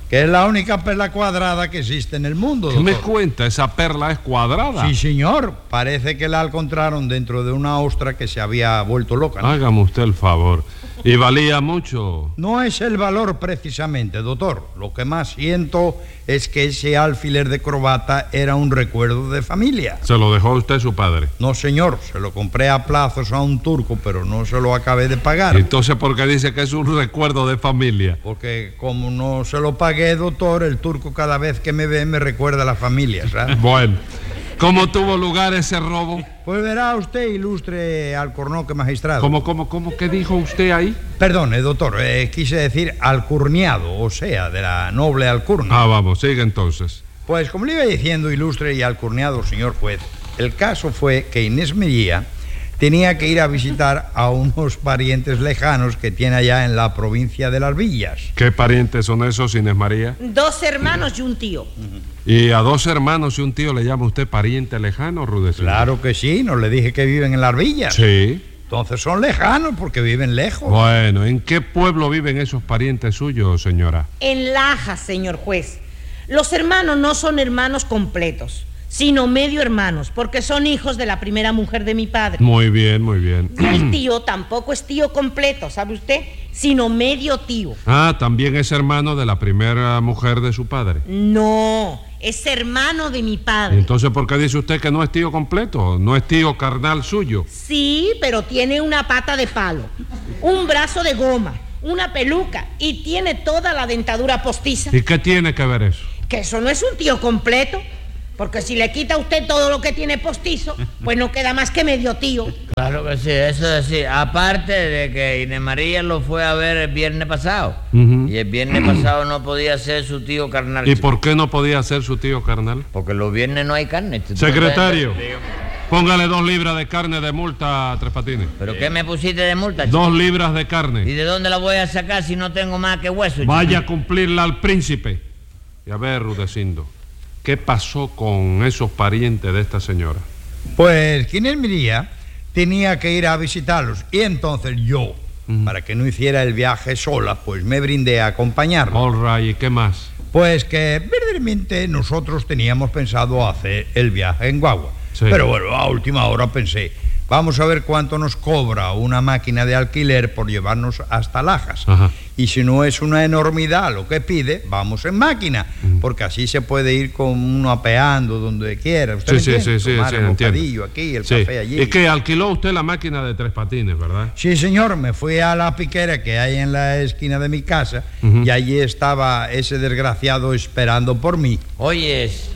[SPEAKER 15] que es la única perla cuadrada que existe en el mundo,
[SPEAKER 13] ¿Qué
[SPEAKER 15] doctor.
[SPEAKER 13] me cuenta? ¿Esa perla es cuadrada?
[SPEAKER 15] Sí, señor. Parece que la encontraron dentro de una ostra que se había vuelto loca, ¿no?
[SPEAKER 13] Hágame usted el favor. ¿Y valía mucho?
[SPEAKER 15] No es el valor precisamente, doctor. Lo que más siento es que ese alfiler de corbata era un recuerdo de familia.
[SPEAKER 13] ¿Se lo dejó usted su padre?
[SPEAKER 15] No, señor. Se lo compré a plazos a un turco, pero no se lo acabé de pagar.
[SPEAKER 13] ¿Y entonces por qué dice que es un recuerdo de familia?
[SPEAKER 15] Porque como no se lo pagué, doctor, el turco cada vez que me ve me recuerda a la familia, ¿sabes?
[SPEAKER 13] Bueno, ¿cómo tuvo lugar ese robo?
[SPEAKER 15] Pues verá usted, ilustre alcornoque magistrado.
[SPEAKER 13] ¿Cómo, cómo, cómo? ¿Qué dijo usted ahí?
[SPEAKER 15] Perdone, doctor, eh, quise decir alcurniado, o sea, de la noble alcurnia.
[SPEAKER 13] Ah, vamos, sigue entonces.
[SPEAKER 15] Pues como le iba diciendo, ilustre y alcurniado señor juez, el caso fue que Inés Mejía tenía que ir a visitar a unos parientes lejanos que tiene allá en la provincia de Las Villas.
[SPEAKER 13] ¿Qué parientes son esos, Inés María?
[SPEAKER 14] Dos hermanos y un tío.
[SPEAKER 13] ¿Y a dos hermanos y un tío le llama usted pariente lejano, Rudecindo?
[SPEAKER 15] Claro que sí, no le dije que viven en Las Villas.
[SPEAKER 13] Sí.
[SPEAKER 15] Entonces son lejanos porque viven lejos.
[SPEAKER 13] Bueno, ¿en qué pueblo viven esos parientes suyos, señora?
[SPEAKER 14] En Lajas, señor juez. Los hermanos no son hermanos completos, sino medio hermanos, porque son hijos de la primera mujer de mi padre.
[SPEAKER 13] Muy bien, muy bien.
[SPEAKER 14] El tío tampoco es tío completo, ¿sabe usted? Sino medio tío.
[SPEAKER 13] Ah, también es hermano de la primera mujer de su padre.
[SPEAKER 14] No, es hermano de mi padre.
[SPEAKER 13] Entonces, ¿por qué dice usted que no es tío completo? ¿No es tío carnal suyo?
[SPEAKER 14] Sí, pero tiene una pata de palo, un brazo de goma, una peluca y tiene toda la dentadura postiza.
[SPEAKER 13] ¿Y qué tiene que ver eso?
[SPEAKER 14] Que eso no es un tío completo. Porque si le quita a usted todo lo que tiene postizo, pues no queda más que medio tío.
[SPEAKER 16] Claro que sí, eso es así. Aparte de que Inés María lo fue a ver el viernes pasado.
[SPEAKER 13] Uh-huh.
[SPEAKER 16] Y el viernes pasado no podía ser su tío carnal.
[SPEAKER 13] ¿Y por qué no podía ser su tío carnal?
[SPEAKER 16] Porque los viernes no hay carne.
[SPEAKER 13] Secretario, póngale dos libras de carne de multa a Tres Patines.
[SPEAKER 16] ¿Pero qué me pusiste de multa, chico?
[SPEAKER 13] Dos libras de carne.
[SPEAKER 16] ¿Y de dónde la voy a sacar si no tengo más que hueso, chico?
[SPEAKER 13] Vaya a cumplirla al príncipe. Y a ver, Rudecindo, ¿qué pasó con esos parientes de esta señora?
[SPEAKER 15] Pues que Inés Mejía tenía que ir a visitarlos y entonces yo, uh-huh. para que no hiciera el viaje sola, pues me brindé a acompañarla.
[SPEAKER 13] All right, ¿y qué más?
[SPEAKER 15] Pues que verdaderamente nosotros teníamos pensado hacer el viaje en guagua. Sí. Pero bueno, a última hora pensé, vamos a ver cuánto nos cobra una máquina de alquiler por llevarnos hasta Lajas. Ajá. Y si no es una enormidad lo que pide, vamos en máquina, uh-huh. porque así se puede ir con uno apeando donde quiera. ¿Usted
[SPEAKER 13] sí,
[SPEAKER 15] me
[SPEAKER 13] sí,
[SPEAKER 15] entiende?
[SPEAKER 13] sí,
[SPEAKER 15] Tomar
[SPEAKER 13] sí,
[SPEAKER 15] el
[SPEAKER 13] entiendo.
[SPEAKER 15] bocadillo aquí, el
[SPEAKER 13] sí.
[SPEAKER 15] café allí.
[SPEAKER 13] Es que alquiló usted la máquina de Tres Patines, ¿verdad?
[SPEAKER 15] Sí, señor, me fui a la piquera que hay en la esquina de mi casa, uh-huh. y allí estaba ese desgraciado esperando por mí.
[SPEAKER 16] Oyes,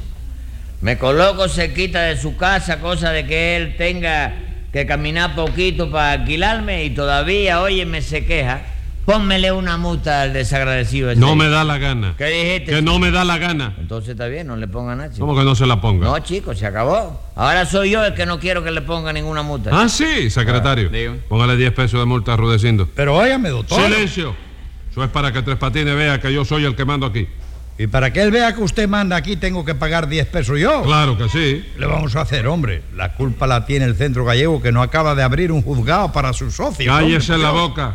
[SPEAKER 16] me coloco cerquita de su casa, cosa de que él tenga que caminar poquito para alquilarme y todavía, oye, me se queja. Pónmele una multa al desagradecido ese.
[SPEAKER 13] No me da la gana.
[SPEAKER 16] ¿Qué dijiste?
[SPEAKER 13] Que no me da la gana.
[SPEAKER 16] Entonces está bien, no le ponga nada, chico.
[SPEAKER 13] ¿Cómo que no se la ponga?
[SPEAKER 16] No, chico, se acabó. Ahora soy yo el que no quiero que le ponga ninguna multa.
[SPEAKER 13] Ah, sí, secretario. Ah, póngale diez pesos de multa a Rudecindo.
[SPEAKER 15] Pero óigame, doctor.
[SPEAKER 13] ¡Silencio! Eso es para que Tres Patines vea que yo soy el que mando aquí.
[SPEAKER 15] Y para que él vea que usted manda aquí, tengo que pagar diez pesos yo.
[SPEAKER 13] Claro que sí.
[SPEAKER 15] Le vamos a hacer, hombre. La culpa la tiene el Centro Gallego, que no acaba de abrir un juzgado para sus socios.
[SPEAKER 13] Cállese en la boca.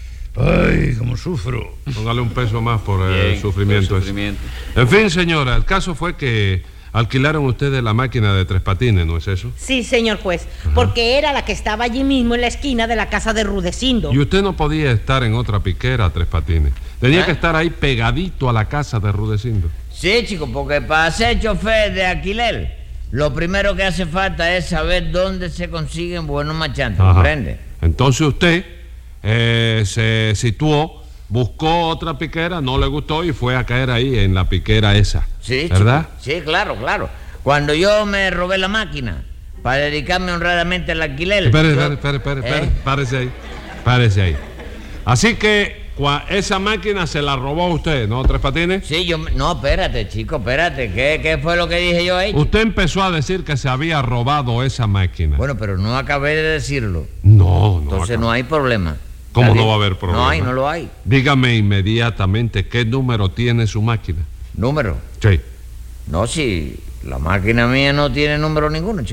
[SPEAKER 15] Ay, cómo sufro.
[SPEAKER 13] Póngale un peso más por
[SPEAKER 1] Bien,
[SPEAKER 13] el sufrimiento.
[SPEAKER 1] por el sufrimiento.
[SPEAKER 13] En fin, señora, el caso fue que alquilaron ustedes la máquina de Tres Patines, ¿no es eso?
[SPEAKER 14] Sí, señor juez, ajá. porque era la que estaba allí mismo en la esquina de la casa de Rudecindo.
[SPEAKER 13] Y usted no podía estar en otra piquera, Tres Patines. Tenía ¿Eh? que estar ahí pegadito a la casa de Rudecindo.
[SPEAKER 16] Sí, chico, porque para ser chofer de alquiler, lo primero que hace falta es saber dónde se consiguen buenos marchantes, ¿comprende?
[SPEAKER 13] Entonces usted eh, se situó, buscó otra piquera, no le gustó y fue a caer ahí en la piquera esa.
[SPEAKER 16] Sí,
[SPEAKER 13] ¿verdad?
[SPEAKER 16] Chico, sí, claro, claro. Cuando yo me robé la máquina para dedicarme honradamente al alquiler...
[SPEAKER 13] Espere,
[SPEAKER 16] yo...
[SPEAKER 13] espere, espere, espere, ¿Eh? párese ahí, párese ahí. Así que esa máquina se la robó usted, ¿no, Tres Patines?
[SPEAKER 16] Sí, yo... No, espérate, chico, espérate. ¿Qué, qué fue lo que dije yo ahí?
[SPEAKER 13] Usted empezó a decir que se había robado esa máquina.
[SPEAKER 16] Bueno, pero no acabé de decirlo.
[SPEAKER 13] No, no.
[SPEAKER 16] Entonces
[SPEAKER 13] acabé.
[SPEAKER 16] no hay problema.
[SPEAKER 13] ¿Cómo no va a haber problema?
[SPEAKER 16] No hay, no lo hay.
[SPEAKER 13] Dígame inmediatamente qué número tiene su máquina.
[SPEAKER 16] ¿Número?
[SPEAKER 13] Sí.
[SPEAKER 16] No, si la máquina mía no tiene número ninguno, chico.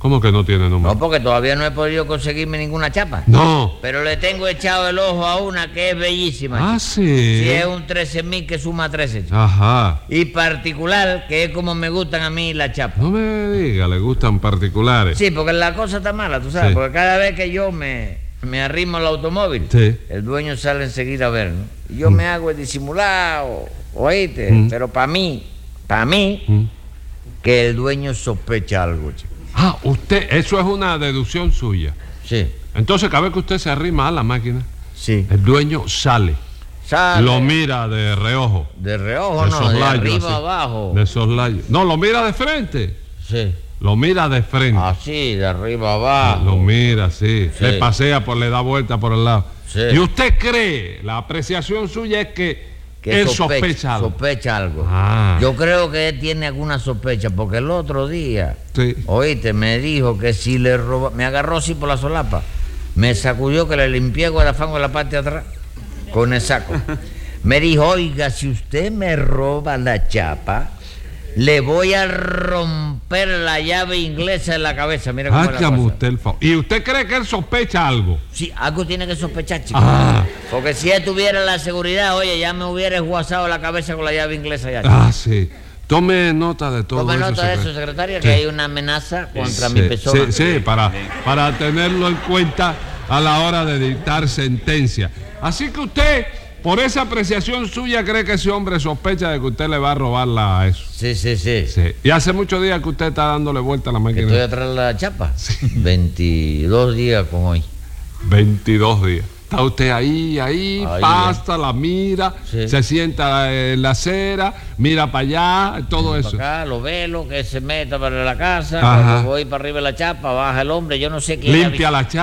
[SPEAKER 13] ¿Cómo que no tiene número?
[SPEAKER 16] No, porque todavía no he podido conseguirme ninguna chapa.
[SPEAKER 13] No.
[SPEAKER 16] Pero le tengo echado el ojo a una que es bellísima.
[SPEAKER 13] Ah,
[SPEAKER 16] chico.
[SPEAKER 13] sí.
[SPEAKER 16] Sí, es un trece mil que suma trece. chico.
[SPEAKER 13] Ajá.
[SPEAKER 16] Y particular, que es como me gustan a mí las chapas.
[SPEAKER 13] No me diga, le gustan particulares.
[SPEAKER 16] Sí, porque la cosa está mala, tú sabes.
[SPEAKER 13] Sí.
[SPEAKER 16] Porque cada vez que yo me, me arrimo al automóvil,
[SPEAKER 13] Sí.
[SPEAKER 16] el dueño sale enseguida a ver, ¿no? Y yo
[SPEAKER 13] Mm.
[SPEAKER 16] me hago el disimulado, oíste.
[SPEAKER 13] Mm.
[SPEAKER 16] Pero para mí, para mí,
[SPEAKER 13] Mm.
[SPEAKER 16] que el dueño sospecha algo, chico.
[SPEAKER 13] Ah, usted, eso es una deducción suya.
[SPEAKER 16] Sí.
[SPEAKER 13] Entonces, cada vez que usted se arrima a la máquina,
[SPEAKER 16] sí.
[SPEAKER 13] el dueño sale.
[SPEAKER 16] Sale.
[SPEAKER 13] Lo mira de reojo.
[SPEAKER 16] De reojo,
[SPEAKER 13] De
[SPEAKER 16] no, de
[SPEAKER 13] soslayo,
[SPEAKER 16] arriba
[SPEAKER 13] así.
[SPEAKER 16] abajo.
[SPEAKER 13] De soslayo. No, lo mira de frente.
[SPEAKER 16] Sí.
[SPEAKER 13] Lo mira de frente.
[SPEAKER 16] Así, de arriba abajo.
[SPEAKER 13] Lo mira, sí.
[SPEAKER 16] Sí.
[SPEAKER 13] Le pasea, por, le da vuelta por el lado.
[SPEAKER 16] Sí.
[SPEAKER 13] Y usted cree, la apreciación suya es que,
[SPEAKER 16] Que
[SPEAKER 13] él sospecha, algo.
[SPEAKER 16] Sospecha algo.
[SPEAKER 13] Ah.
[SPEAKER 16] Yo creo que él tiene alguna sospecha, porque el otro día,
[SPEAKER 13] Sí.
[SPEAKER 16] oíste, me dijo que si le roba, me agarró así por la solapa, me sacudió que le limpié el guardafango en la parte de atrás con el saco. Me dijo, oiga, si usted me roba la chapa, le voy a romper la llave inglesa en la cabeza. Mira cómo es la
[SPEAKER 13] Hágame
[SPEAKER 16] cosa.
[SPEAKER 13] usted el favor. ¿Y usted cree que él sospecha algo?
[SPEAKER 16] Sí, algo tiene que sospechar, chico.
[SPEAKER 13] Ah.
[SPEAKER 16] Porque si él tuviera la seguridad, oye, ya me hubiera esguazado la cabeza con la llave inglesa ya. chico.
[SPEAKER 13] Ah, sí. Tome nota de todo
[SPEAKER 16] Tome
[SPEAKER 13] eso.
[SPEAKER 16] nota de eso,
[SPEAKER 13] secretario.
[SPEAKER 16] secretaria,
[SPEAKER 13] Sí.
[SPEAKER 16] que hay una amenaza contra
[SPEAKER 13] Sí,
[SPEAKER 16] mi persona.
[SPEAKER 13] Sí, sí, para, para tenerlo en cuenta a la hora de dictar sentencia. Así que usted, por esa apreciación suya, cree que ese hombre sospecha de que usted le va a robarla a eso.
[SPEAKER 16] Sí, sí, sí.
[SPEAKER 13] Sí. Y hace muchos días que usted está dándole vuelta a la
[SPEAKER 16] Que
[SPEAKER 13] máquina.
[SPEAKER 16] estoy atrás de la chapa. veintidós días con hoy.
[SPEAKER 13] veintidós días. Está usted ahí, ahí,
[SPEAKER 16] Ahí,
[SPEAKER 13] pasa, la mira,
[SPEAKER 16] Sí.
[SPEAKER 13] se sienta en la acera, mira para allá, todo eso.
[SPEAKER 16] Acá lo velo, que se meta para la casa.
[SPEAKER 13] Ajá.
[SPEAKER 16] Cuando voy para arriba de la chapa, baja el hombre. Yo no sé quién.
[SPEAKER 13] Limpia la chapa.